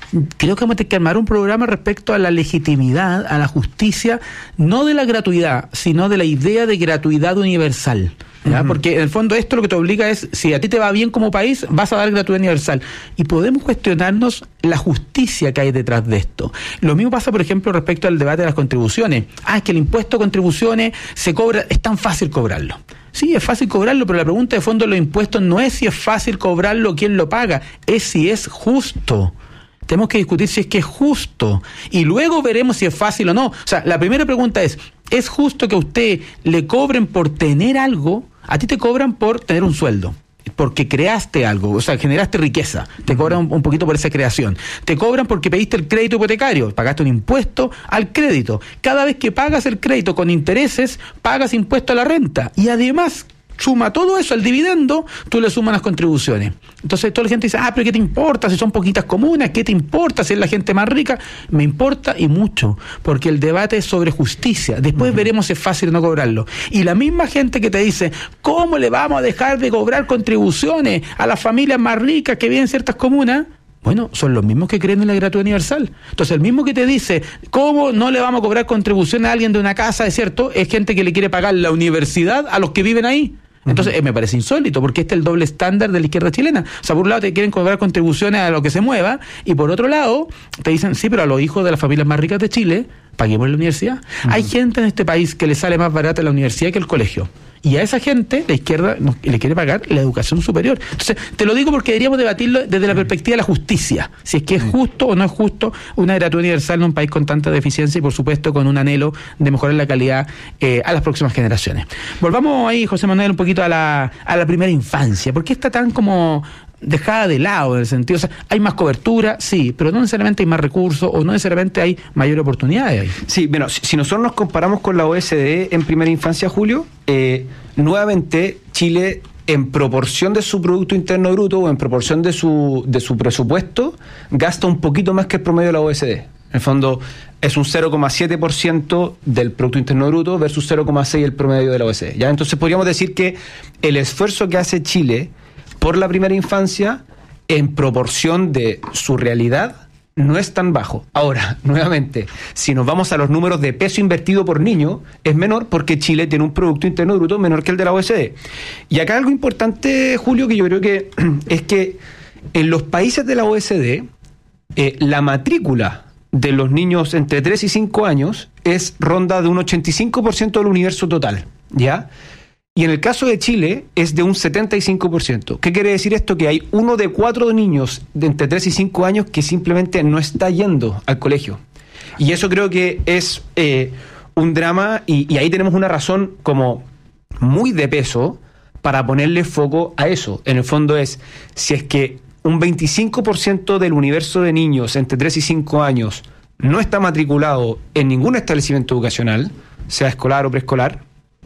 creo que vamos a tener que armar un programa respecto a la legitimidad, a la justicia, no de la gratuidad, sino de la idea de gratuidad universal. ¿Ya? Uh-huh. Porque en el fondo esto lo que te obliga es, si a ti te va bien como país, vas a dar gratuidad universal. Y podemos cuestionarnos la justicia que hay detrás de esto. Lo mismo pasa, por ejemplo, respecto al debate de las contribuciones. Ah, es que el impuesto a contribuciones se cobra, es tan fácil cobrarlo. Sí, es fácil cobrarlo, pero la pregunta de fondo de los impuestos no es si es fácil cobrarlo o quién lo paga, es si es justo. Tenemos que discutir si es que es justo y luego veremos si es fácil o no. O sea, la primera pregunta es, ¿es justo que a usted le cobren por tener algo? A ti te cobran por tener un sueldo, porque creaste algo, o sea, generaste riqueza, te cobran un, un poquito por esa creación. Te cobran porque pediste el crédito hipotecario, pagaste un impuesto al crédito. Cada vez que pagas el crédito con intereses, pagas impuesto a la renta. Y además, suma todo eso al dividendo, tú le sumas las contribuciones. Entonces toda la gente dice, ah, pero ¿qué te importa si son poquitas comunas? ¿Qué te importa si es la gente más rica? Me importa y mucho, porque el debate es sobre justicia. Después uh-huh. veremos si es fácil o no cobrarlo. Y la misma gente que te dice, ¿cómo le vamos a dejar de cobrar contribuciones a las familias más ricas que viven en ciertas comunas? Bueno, son los mismos que creen en la gratuidad universal. Entonces, el mismo que te dice, ¿cómo no le vamos a cobrar contribución a alguien de una casa, es cierto? Es gente que le quiere pagar la universidad a los que viven ahí. Entonces, eh, me parece insólito, porque este es el doble estándar de la izquierda chilena. O sea, por un lado te quieren cobrar contribuciones a lo que se mueva, y por otro lado te dicen, sí, pero a los hijos de las familias más ricas de Chile, paguemos la universidad. Uh-huh. Hay gente en este país que le sale más barata la universidad que el colegio. Y a esa gente, la izquierda nos, le quiere pagar la educación superior. Entonces, te lo digo porque deberíamos debatirlo desde la perspectiva de la justicia. Si es que es justo o no es justo una gratuidad universal en un país con tanta deficiencia y, por supuesto, con un anhelo de mejorar la calidad eh, a las próximas generaciones. Volvamos ahí, José Manuel, un poquito a la, a la primera infancia. ¿Por qué está tan como dejada de lado en el sentido? O sea, hay más cobertura, sí, pero no necesariamente hay más recursos o no necesariamente hay mayor oportunidades ahí. Sí, bueno, si, si nosotros nos comparamos con la O E C D en primera infancia, Julio, eh, nuevamente Chile, en proporción de su Producto Interno Bruto o en proporción de su, de su presupuesto, gasta un poquito más que el promedio de la O E C D. En el fondo, es un cero coma siete por ciento del Producto Interno Bruto versus cero coma seis por ciento el promedio de la O E C D. ¿Ya? Entonces podríamos decir que el esfuerzo que hace Chile por la primera infancia, en proporción de su realidad, no es tan bajo. Ahora, nuevamente, si nos vamos a los números de peso invertido por niño, es menor porque Chile tiene un Producto Interno Bruto menor que el de la O E C D. Y acá algo importante, Julio, que yo creo que es que en los países de la O E C D, eh, la matrícula de los niños entre tres y cinco años es ronda de un ochenta y cinco por ciento del universo total, ¿ya? Y en el caso de Chile es de un setenta y cinco por ciento. ¿Qué quiere decir esto? Que hay uno de cuatro niños de entre tres y cinco años que simplemente no está yendo al colegio. Y eso creo que es eh, un drama y, y ahí tenemos una razón como muy de peso para ponerle foco a eso. En el fondo es, si es que un veinticinco por ciento del universo de niños entre tres y cinco años no está matriculado en ningún establecimiento educacional, sea escolar o preescolar,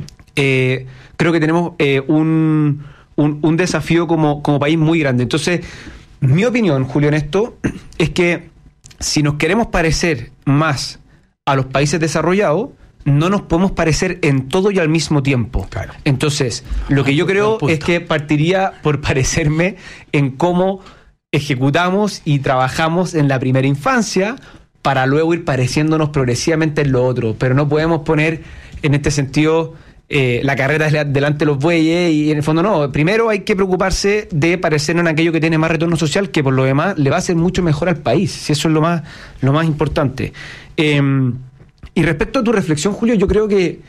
eh, creo que tenemos eh, un, un, un desafío como, como país muy grande. Entonces, mi opinión, Julio, en esto, es que si nos queremos parecer más a los países desarrollados, no nos podemos parecer en todo y al mismo tiempo. Claro. Entonces, lo que yo creo es que partiría por parecerme en cómo ejecutamos y trabajamos en la primera infancia para luego ir pareciéndonos progresivamente en lo otro. Pero no podemos poner, en este sentido, eh, la carrera delante de los bueyes y en el fondo no. Primero hay que preocuparse de parecernos en aquello que tiene más retorno social, que por lo demás le va a hacer mucho mejor al país. Si eso es lo más, lo más importante. Eh, y respecto a tu reflexión, Julio, yo creo que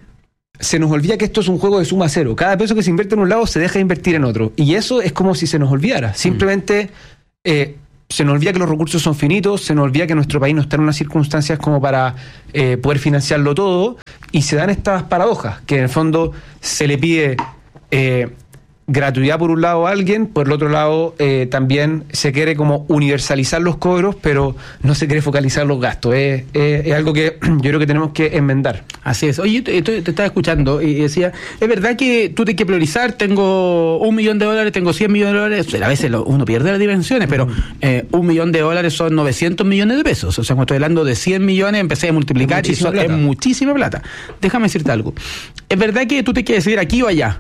se nos olvida que esto es un juego de suma cero. Cada peso que se invierte en un lado se deja de invertir en otro. Y eso es como si se nos olvidara. Simplemente eh, se nos olvida que los recursos son finitos, se nos olvida que nuestro país no está en unas circunstancias como para eh, poder financiarlo todo, y se dan estas paradojas, que en el fondo se le pide eh, gratuidad por un lado a alguien, por el otro lado eh, también se quiere como universalizar los cobros, pero no se quiere focalizar los gastos. Es, es, es algo que yo creo que tenemos que enmendar. Así es. Oye, te, te, te estaba escuchando y decía, es verdad que tú tienes que priorizar, tengo un millón de dólares, tengo cien millones de dólares, a veces lo, uno pierde las dimensiones, pero eh, un millón de dólares son novecientos millones de pesos. O sea, cuando estoy hablando de cien millones, empecé a multiplicar y eso es muchísima plata. Déjame decirte algo. Es verdad que tú te quieres decidir aquí o allá,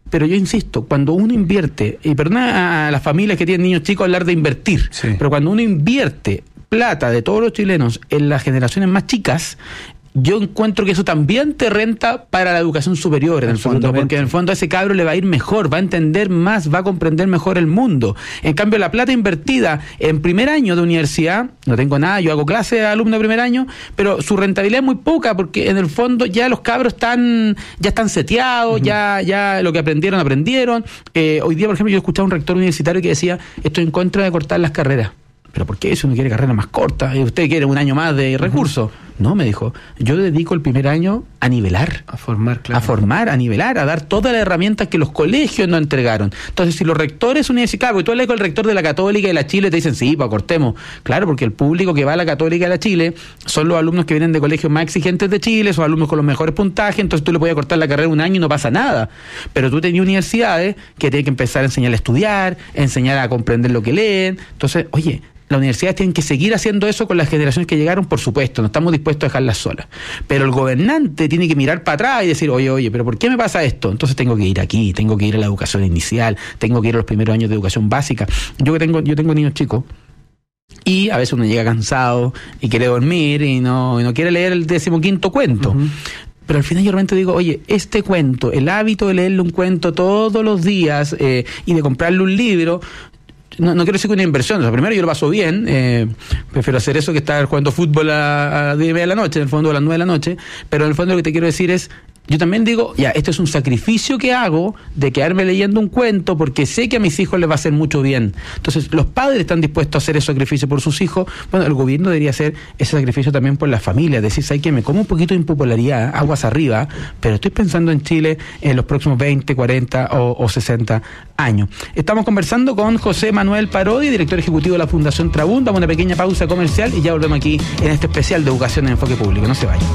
Pero yo insisto, cuando uno invierte, y perdona a las familias que tienen niños chicos hablar de invertir, sí. pero cuando uno invierte plata de todos los chilenos en las generaciones más chicas, yo encuentro que eso también te renta para la educación superior, en el fondo, porque en el fondo a ese cabro le va a ir mejor, va a entender más, va a comprender mejor el mundo. En cambio, la plata invertida en primer año de universidad, no tengo nada, yo hago clase a alumnos de primer año, pero su rentabilidad es muy poca, porque en el fondo ya los cabros están ya están seteados, uh-huh. ya ya lo que aprendieron, aprendieron. Eh, hoy día, por ejemplo, yo escuchaba a un rector universitario que decía, estoy en contra de cortar las carreras. ¿Pero por qué? Si uno quiere carrera más corta y usted quiere un año más de recursos. Uh-huh. No, me dijo, yo dedico el primer año a nivelar. A formar, claro. A formar, a nivelar, a dar todas las herramientas que los colegios nos entregaron. Entonces, si los rectores universitarios, claro, porque tú hablas con el rector de la Católica y de la Chile, te dicen, sí, pues cortemos. Claro, porque el público que va a la Católica y a la Chile son los alumnos que vienen de colegios más exigentes de Chile, son alumnos con los mejores puntajes, entonces tú le puedes cortar la carrera un año y no pasa nada. Pero tú tenías universidades que tienen que empezar a enseñar a estudiar, a enseñar a comprender lo que leen. Entonces, oye, las universidades tienen que seguir haciendo eso con las generaciones que llegaron, por supuesto, no estamos dispuestos a dejarlas solas. Pero el gobernante tiene que mirar para atrás y decir, oye, oye, ¿pero por qué me pasa esto? Entonces tengo que ir aquí, tengo que ir a la educación inicial, tengo que ir a los primeros años de educación básica. Yo que tengo, yo tengo niños chicos, y a veces uno llega cansado y quiere dormir y no, y no quiere leer el decimoquinto cuento. Uh-huh. Pero al final yo realmente digo, oye, este cuento, el hábito de leerle un cuento todos los días eh, y de comprarle un libro, No, no quiero decir que una inversión. O sea, primero yo lo paso bien, eh, prefiero hacer eso que estar jugando fútbol a, a diez y media de la noche, en el fondo a las nueve de la noche, pero en el fondo lo que te quiero decir es, yo también digo, ya, esto es un sacrificio que hago de quedarme leyendo un cuento porque sé que a mis hijos les va a hacer mucho bien. Entonces, los padres están dispuestos a hacer ese sacrificio por sus hijos. Bueno, el gobierno debería hacer ese sacrificio también por las familias. Decir, ¿sabes qué? Me como un poquito de impopularidad, aguas arriba, pero estoy pensando en Chile en los próximos veinte, cuarenta o, o sesenta años. Estamos conversando con José Manuel Parodi, director ejecutivo de la Fundación Trabún. Damos una pequeña pausa comercial y ya volvemos aquí en este especial de Educación en Enfoque Público. No se vayan.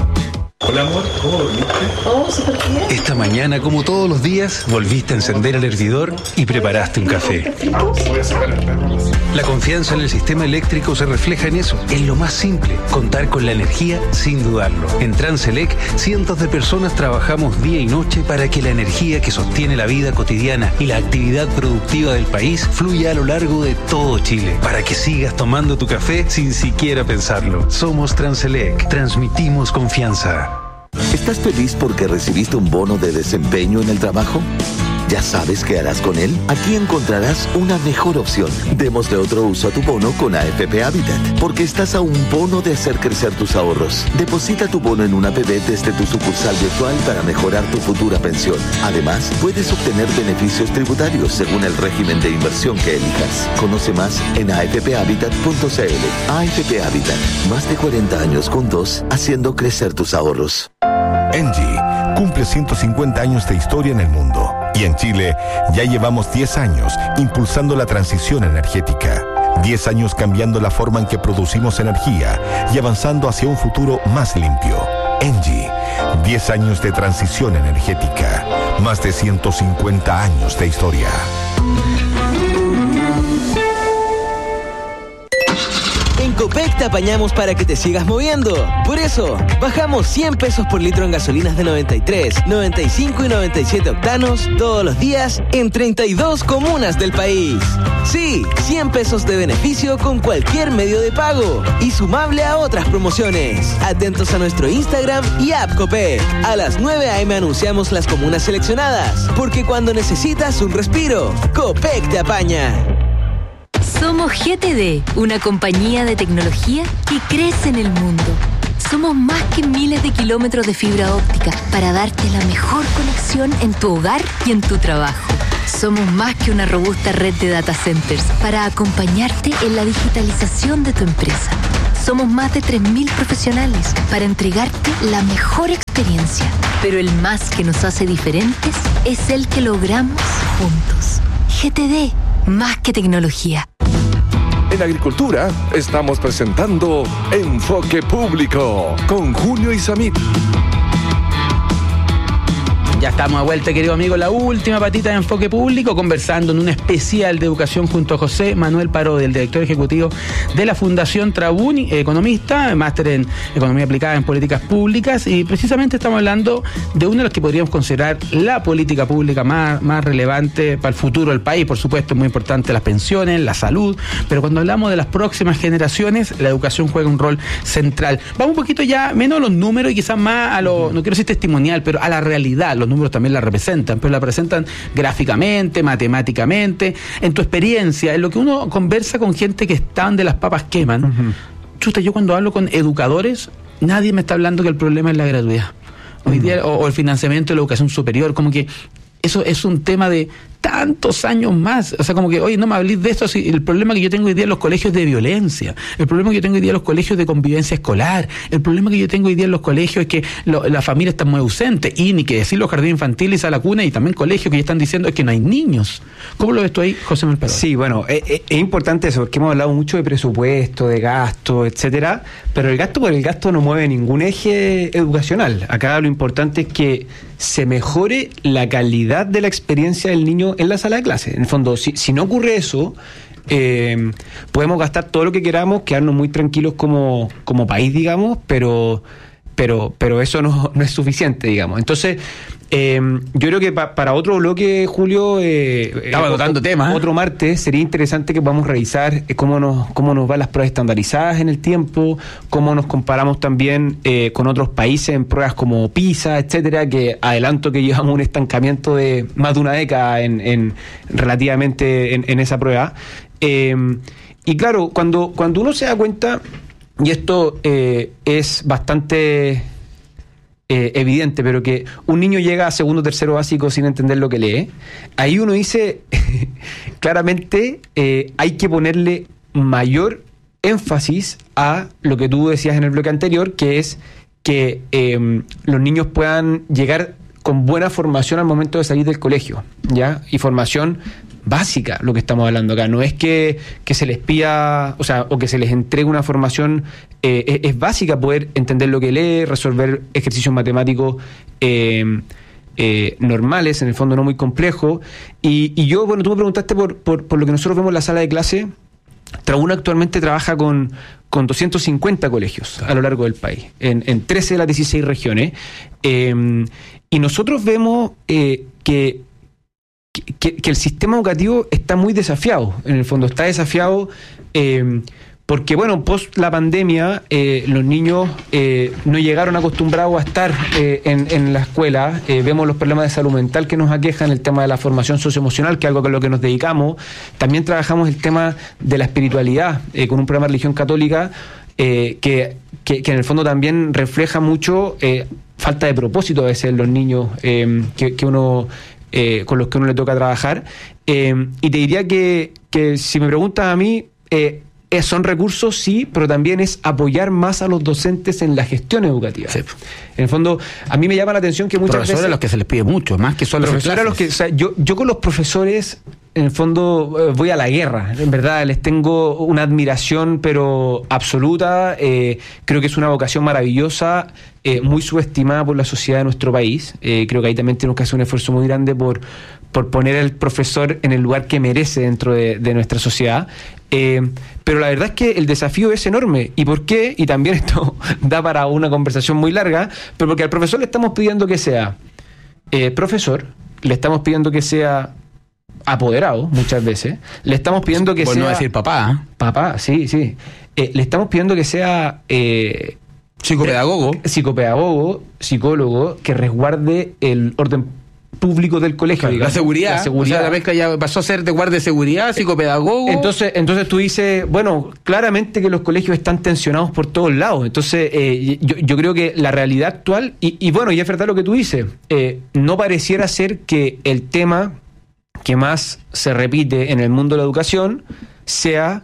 Hola amor, ¿cómo dormiste? Oh, súper bien. Esta mañana, como todos los días, volviste a encender el hervidor y preparaste un café. Ah, voy a sacar el perro. La confianza en el sistema eléctrico se refleja en eso, en lo más simple, contar con la energía sin dudarlo. En Transelec, cientos de personas trabajamos día y noche para que la energía que sostiene la vida cotidiana y la actividad productiva del país fluya a lo largo de todo Chile, para que sigas tomando tu café sin siquiera pensarlo. Somos Transelec, transmitimos confianza. ¿Estás feliz porque recibiste un bono de desempeño en el trabajo? ¿Ya sabes qué harás con él? Aquí encontrarás una mejor opción. Démosle otro uso a tu bono con A F P Habitat, porque estás a un bono de hacer crecer tus ahorros. Deposita tu bono en una A P B desde tu sucursal virtual para mejorar tu futura pensión. Además, puedes obtener beneficios tributarios según el régimen de inversión que elijas. Conoce más en a f p habitat punto c l. A F P Habitat, más de cuarenta años juntos, haciendo crecer tus ahorros. Engie cumple ciento cincuenta años de historia en el mundo. Y en Chile ya llevamos diez años impulsando la transición energética. diez años cambiando la forma en que producimos energía y avanzando hacia un futuro más limpio. Engie, diez años de transición energética. Más de ciento cincuenta años de historia. En Copec te apañamos para que te sigas moviendo. Por eso, bajamos cien pesos por litro en gasolinas de noventa y tres, noventa y cinco y noventa y siete octanos todos los días en treinta y dos comunas del país. Sí, cien pesos de beneficio con cualquier medio de pago y sumable a otras promociones. Atentos a nuestro Instagram y app Copec. A las nueve a eme anunciamos las comunas seleccionadas, porque cuando necesitas un respiro, Copec te apaña. Somos G T D, una compañía de tecnología que crece en el mundo. Somos más que miles de kilómetros de fibra óptica para darte la mejor conexión en tu hogar y en tu trabajo. Somos más que una robusta red de data centers para acompañarte en la digitalización de tu empresa. Somos más de tres mil profesionales para entregarte la mejor experiencia. Pero el más que nos hace diferentes es el que logramos juntos. G T D, más que tecnología. En Agricultura estamos presentando Enfoque Público con Julio Isamit. Ya estamos de vuelta, querido amigo, la última patita de Enfoque Público, conversando en un especial de educación junto a José Manuel Parodi, el director ejecutivo de la Fundación Trabuni, economista, máster en Economía Aplicada en Políticas Públicas, y precisamente estamos hablando de uno de los que podríamos considerar la política pública más, más relevante para el futuro del país. Por supuesto, es muy importante las pensiones, la salud, pero cuando hablamos de las próximas generaciones, la educación juega un rol central. Vamos un poquito ya, menos a los números y quizás más a lo, no quiero decir testimonial, pero a la realidad. Los números también la representan, pero la presentan gráficamente, matemáticamente, en tu experiencia, en lo que uno conversa con gente que están de las papas queman. Uh-huh. Chuta, yo cuando hablo con educadores, nadie me está hablando que el problema es la gratuidad. Hoy uh-huh. día, o, o el financiamiento de la educación superior, como que eso es un tema de tantos años más. O sea, como que, oye, no me hablís de esto. Así, el problema que yo tengo hoy día en los colegios de violencia, el problema que yo tengo hoy día en los colegios de convivencia escolar, el problema que yo tengo hoy día en los colegios es que lo, la familia está muy ausente, y ni que decir los jardines infantiles a la cuna, y también colegios que ya están diciendo es que no hay niños. ¿Cómo lo ves tú ahí, José Manuel Parodi? Sí, bueno, es, es importante eso, porque hemos hablado mucho de presupuesto, de gasto, etcétera, pero el gasto por el gasto no mueve ningún eje educacional. Acá lo importante es que se mejore la calidad de la experiencia del niño en la sala de clase. En el fondo, si, si no ocurre eso, eh, podemos gastar todo lo que queramos, quedarnos muy tranquilos como, como país, digamos, pero, pero, pero eso no, no es suficiente, digamos. Entonces, eh, yo creo que pa, para otro bloque, Julio, eh, estaba anotando temas, ¿eh? Otro martes, sería interesante que podamos revisar eh, cómo nos cómo nos van las pruebas estandarizadas en el tiempo, cómo nos comparamos también eh, con otros países en pruebas como PISA, etcétera, que adelanto que llevamos un estancamiento de más de una década en, en relativamente en, en esa prueba. Eh, y claro, cuando, cuando uno se da cuenta, y esto eh, es bastante Eh, evidente, pero que un niño llega a segundo o tercero básico sin entender lo que lee, ahí uno dice claramente eh, hay que ponerle mayor énfasis a lo que tú decías en el bloque anterior, que es que eh, los niños puedan llegar con buena formación al momento de salir del colegio, ¿ya? Y formación básica, lo que estamos hablando acá. No es que, que se les pida, o sea, o que se les entregue una formación, eh, es, es básica poder entender lo que lee, resolver ejercicios matemáticos eh, eh, normales, en el fondo no muy complejos. Y, y yo, bueno, tú me preguntaste por, por, por lo que nosotros vemos en la sala de clase. Trabuna actualmente trabaja con, con doscientos cincuenta colegios a lo largo del país, en, en trece de las dieciséis regiones. Eh, y nosotros vemos eh, que Que, que el sistema educativo está muy desafiado, en el fondo está desafiado eh, porque, bueno, post la pandemia eh, los niños eh, no llegaron acostumbrados a estar eh, en, en la escuela. Eh, vemos los problemas de salud mental que nos aquejan, el tema de la formación socioemocional, que es algo a lo que nos dedicamos. También trabajamos el tema de la espiritualidad eh, con un programa de religión católica eh, que, que, que en el fondo también refleja mucho eh, falta de propósito a veces en los niños eh, que, que uno Eh, con los que uno le toca trabajar, eh, y te diría que, que si me preguntas a mí, eh, son recursos, sí, pero también es apoyar más a los docentes en la gestión educativa. Sí. En el fondo, a mí me llama la atención que muchas profesores veces... a los que se les pide mucho, más que solo profesores a los que, o sea, yo, yo con los profesores, en el fondo, eh, voy a la guerra. En verdad, les tengo una admiración, pero absoluta. Eh, creo que es una vocación maravillosa, eh, muy subestimada por la sociedad de nuestro país. Eh, creo que ahí también tenemos que hacer un esfuerzo muy grande por, por poner al profesor en el lugar que merece dentro de, de nuestra sociedad. Eh, pero la verdad es que el desafío es enorme. ¿Y por qué? Y también esto da para una conversación muy larga, pero porque al profesor le estamos pidiendo que sea eh, profesor, le estamos pidiendo que sea apoderado muchas veces, le estamos pidiendo que por sea... no decir papá. ¿eh? Papá, sí, sí. Eh, le estamos pidiendo que sea... Eh, psicopedagogo. Psicopedagogo, psicólogo, que resguarde el orden público del colegio. Claro, digamos, la seguridad. La seguridad. O sea, la mezcla ya pasó a ser de guardia de seguridad, psicopedagogo. Entonces, entonces tú dices, bueno, claramente que los colegios están tensionados por todos lados. Entonces, eh, yo, yo creo que la realidad actual, y, y bueno, y es verdad lo que tú dices, eh, no pareciera ser que el tema que más se repite en el mundo de la educación sea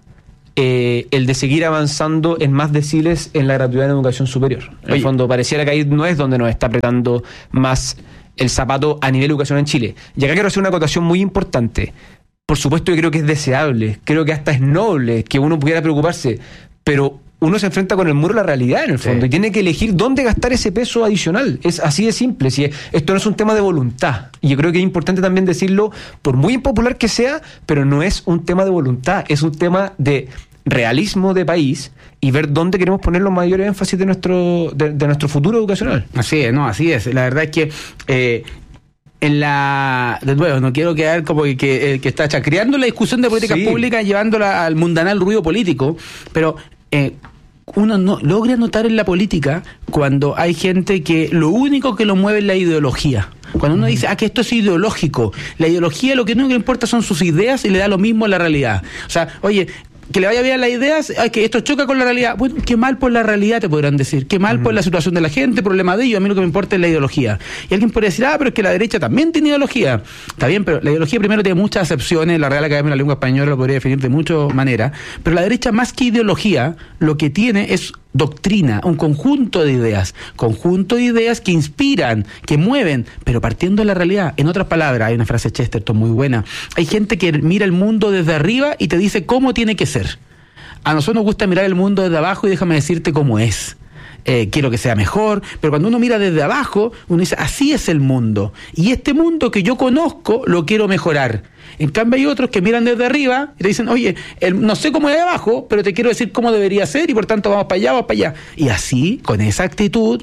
eh, el de seguir avanzando en más deciles en la gratuidad en educación superior. En Oye. el fondo, pareciera que ahí no es donde nos está apretando más el zapato a nivel de educación en Chile. Y acá quiero hacer una acotación muy importante. Por supuesto que creo que es deseable, creo que hasta es noble que uno pudiera preocuparse, pero uno se enfrenta con el muro de la realidad en el fondo, sí. y tiene que elegir dónde gastar ese peso adicional. Es así de simple. Si esto no es un tema de voluntad, y yo creo que es importante también decirlo, por muy impopular que sea, pero no es un tema de voluntad, es un tema de realismo de país y ver dónde queremos poner los mayores énfasis de nuestro de, de nuestro futuro educacional. Así es, no, así es. La verdad es que eh, en la de nuevo no quiero quedar como que, que, que está chacreando la discusión de políticas sí. públicas, llevándola al mundanal ruido político, pero eh, uno no logra notar en la política cuando hay gente que lo único que lo mueve es la ideología. Cuando uno dice, ah, que esto es ideológico, la ideología lo que único que importa son sus ideas y le da lo mismo a la realidad. O sea, oye, que le vaya bien las ideas, ay, que esto choca con la realidad. Bueno, qué mal por la realidad, te podrán decir. Qué mal uh-huh. por la situación de la gente, problema de ellos. A mí lo que me importa es la ideología. Y alguien podría decir, ah, pero es que la derecha también tiene ideología. Está bien, pero la ideología primero tiene muchas acepciones. La Real Academia de la Lengua Española lo podría definir de muchas maneras. Pero la derecha, más que ideología, lo que tiene es doctrina, un conjunto de ideas, conjunto de ideas que inspiran, que mueven, pero partiendo de la realidad. En otras palabras, hay una frase de Chesterton muy buena, hay gente que mira el mundo desde arriba y te dice cómo tiene que ser. A nosotros nos gusta mirar el mundo desde abajo y déjame decirte cómo es. Eh, quiero que sea mejor, pero cuando uno mira desde abajo, uno dice, así es el mundo, y este mundo que yo conozco lo quiero mejorar. En cambio hay otros que miran desde arriba y te dicen, oye, el, no sé cómo es de abajo, pero te quiero decir cómo debería ser y por tanto vamos para allá, vamos para allá. Y así, con esa actitud,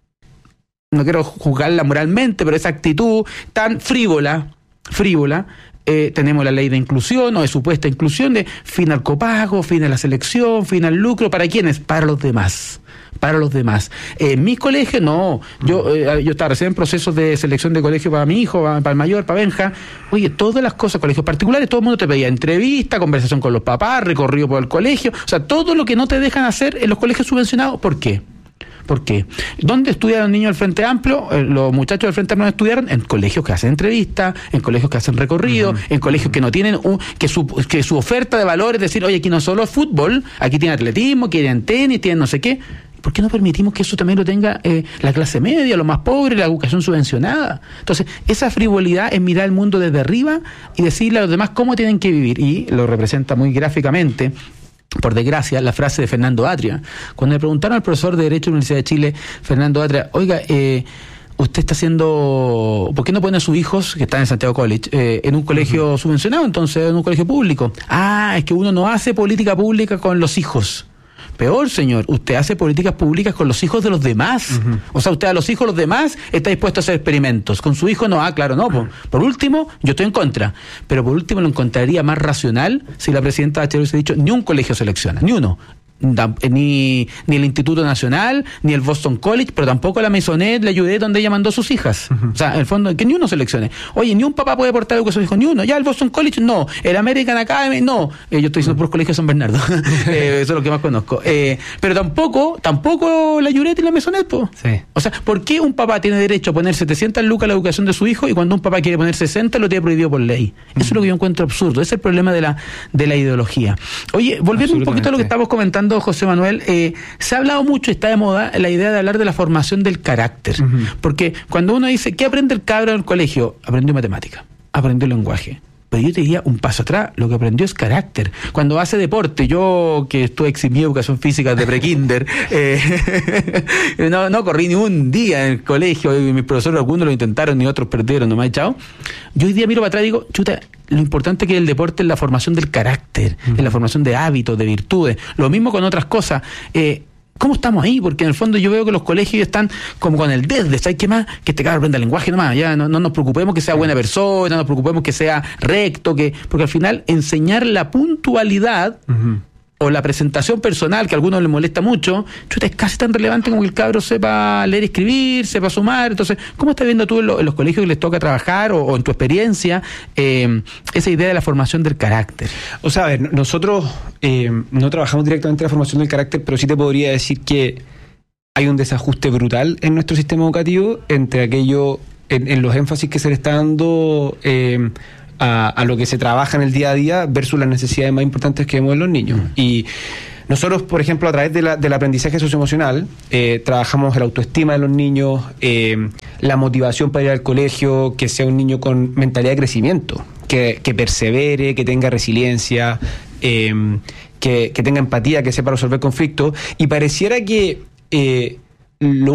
no quiero juzgarla moralmente, pero esa actitud tan frívola, frívola, Eh, tenemos la ley de inclusión o de supuesta inclusión de fin al copago, fin a la selección, fin al lucro. ¿Para quiénes? Para los demás. Para los demás. En eh, mis colegios, no. Yo eh, yo estaba recién en procesos de selección de colegio para mi hijo, para, para el mayor, para Benja. Oye, todas las cosas, colegios particulares, todo el mundo te pedía entrevista, conversación con los papás, recorrido por el colegio. O sea, todo lo que no te dejan hacer en los colegios subvencionados. ¿Por qué? ¿Por qué? ¿Dónde estudiaron niños del Frente Amplio? Eh, los muchachos del Frente Amplio estudiaron en colegios que hacen entrevistas, en colegios que hacen recorrido, uh-huh. en colegios que no tienen un, que su que su oferta de valor es decir, oye, aquí no solo es fútbol, aquí tiene atletismo, tienen tenis, tienen no sé qué. ¿Por qué no permitimos que eso también lo tenga eh, la clase media, los más pobres, la educación subvencionada? Entonces, esa frivolidad es mirar el mundo desde arriba y decirle a los demás cómo tienen que vivir. Y lo representa muy gráficamente, por desgracia, la frase de Fernando Atria. Cuando le preguntaron al profesor de Derecho de la Universidad de Chile, Fernando Atria, oiga, eh, usted está haciendo, ¿por qué no pone a sus hijos, que están en Santiago College, eh, en un colegio uh-huh. subvencionado, entonces en un colegio público? Ah, es que uno no hace política pública con los hijos. Peor, señor, usted hace políticas públicas con los hijos de los demás. Uh-huh. O sea, usted a los hijos de los demás está dispuesto a hacer experimentos. Con su hijo no, ah, claro, no. Por, por último, yo estoy en contra. Pero por último lo encontraría más racional si la presidenta Bachelet hubiese dicho, ni un colegio selecciona, ni uno. Ni, ni el Instituto Nacional, ni el Boston College, pero tampoco la Maisonette, la Judet, donde ella mandó a sus hijas. Uh-huh. O sea, en el fondo, que ni uno seleccione. Oye, ni un papá puede aportar algo que su hijo, ni uno. Ya el Boston College, no. El American Academy, no. Eh, yo estoy diciendo por colegio de San Bernardo. eh, eso es lo que más conozco. Eh, pero tampoco, tampoco la Judet y la Maisonette, po. Sí. O sea, ¿por qué un papá tiene derecho a poner setecientas lucas a la educación de su hijo y cuando un papá quiere poner sesenta lo tiene prohibido por ley? Uh-huh. Eso es lo que yo encuentro absurdo. Ese es el problema de la, de la ideología. Oye, volviendo un poquito a lo que estábamos comentando, José Manuel, eh, se ha hablado mucho, está de moda, la idea de hablar de la formación del carácter. Uh-huh. Porque cuando uno dice, ¿qué aprende el cabro en el colegio? Aprendió matemática, aprendió lenguaje. Pero yo te diría un paso atrás, lo que aprendió es carácter. Cuando hace deporte, yo que estuve eximido educación física de prekinder, eh, no, no corrí ni un día en el colegio, y mis profesores algunos lo intentaron y otros perdieron, no me ha echado. Yo hoy día miro para atrás y digo, chuta, lo importante que es el deporte es la formación del carácter, uh-huh. es la formación de hábitos, de virtudes. Lo mismo con otras cosas. Eh, ¿Cómo estamos ahí? Porque en el fondo yo veo que los colegios están como con el desde, ¿sabes qué más? Que este cabrón aprenda lenguaje nomás, ya no, no nos preocupemos que sea buena persona, no nos preocupemos que sea recto, que porque al final enseñar la puntualidad uh-huh. o la presentación personal, que a algunos les molesta mucho, chuta, es casi tan relevante como que el cabro sepa leer y escribir, sepa sumar. Entonces, ¿cómo estás viendo tú en, lo, en los colegios que les toca trabajar o, o en tu experiencia eh, esa idea de la formación del carácter? O sea, a ver, nosotros eh, no trabajamos directamente en la formación del carácter, pero sí te podría decir que hay un desajuste brutal en nuestro sistema educativo entre aquello, en, en los énfasis que se le está dando eh, A, a lo que se trabaja en el día a día versus las necesidades más importantes que vemos en los niños. Mm. Y nosotros, por ejemplo, a través de la, del aprendizaje socioemocional, eh, trabajamos la autoestima de los niños, eh, la motivación para ir al colegio, que sea un niño con mentalidad de crecimiento, que, que persevere, que tenga resiliencia, eh, que, que tenga empatía, que sepa resolver conflictos, y pareciera que eh, lo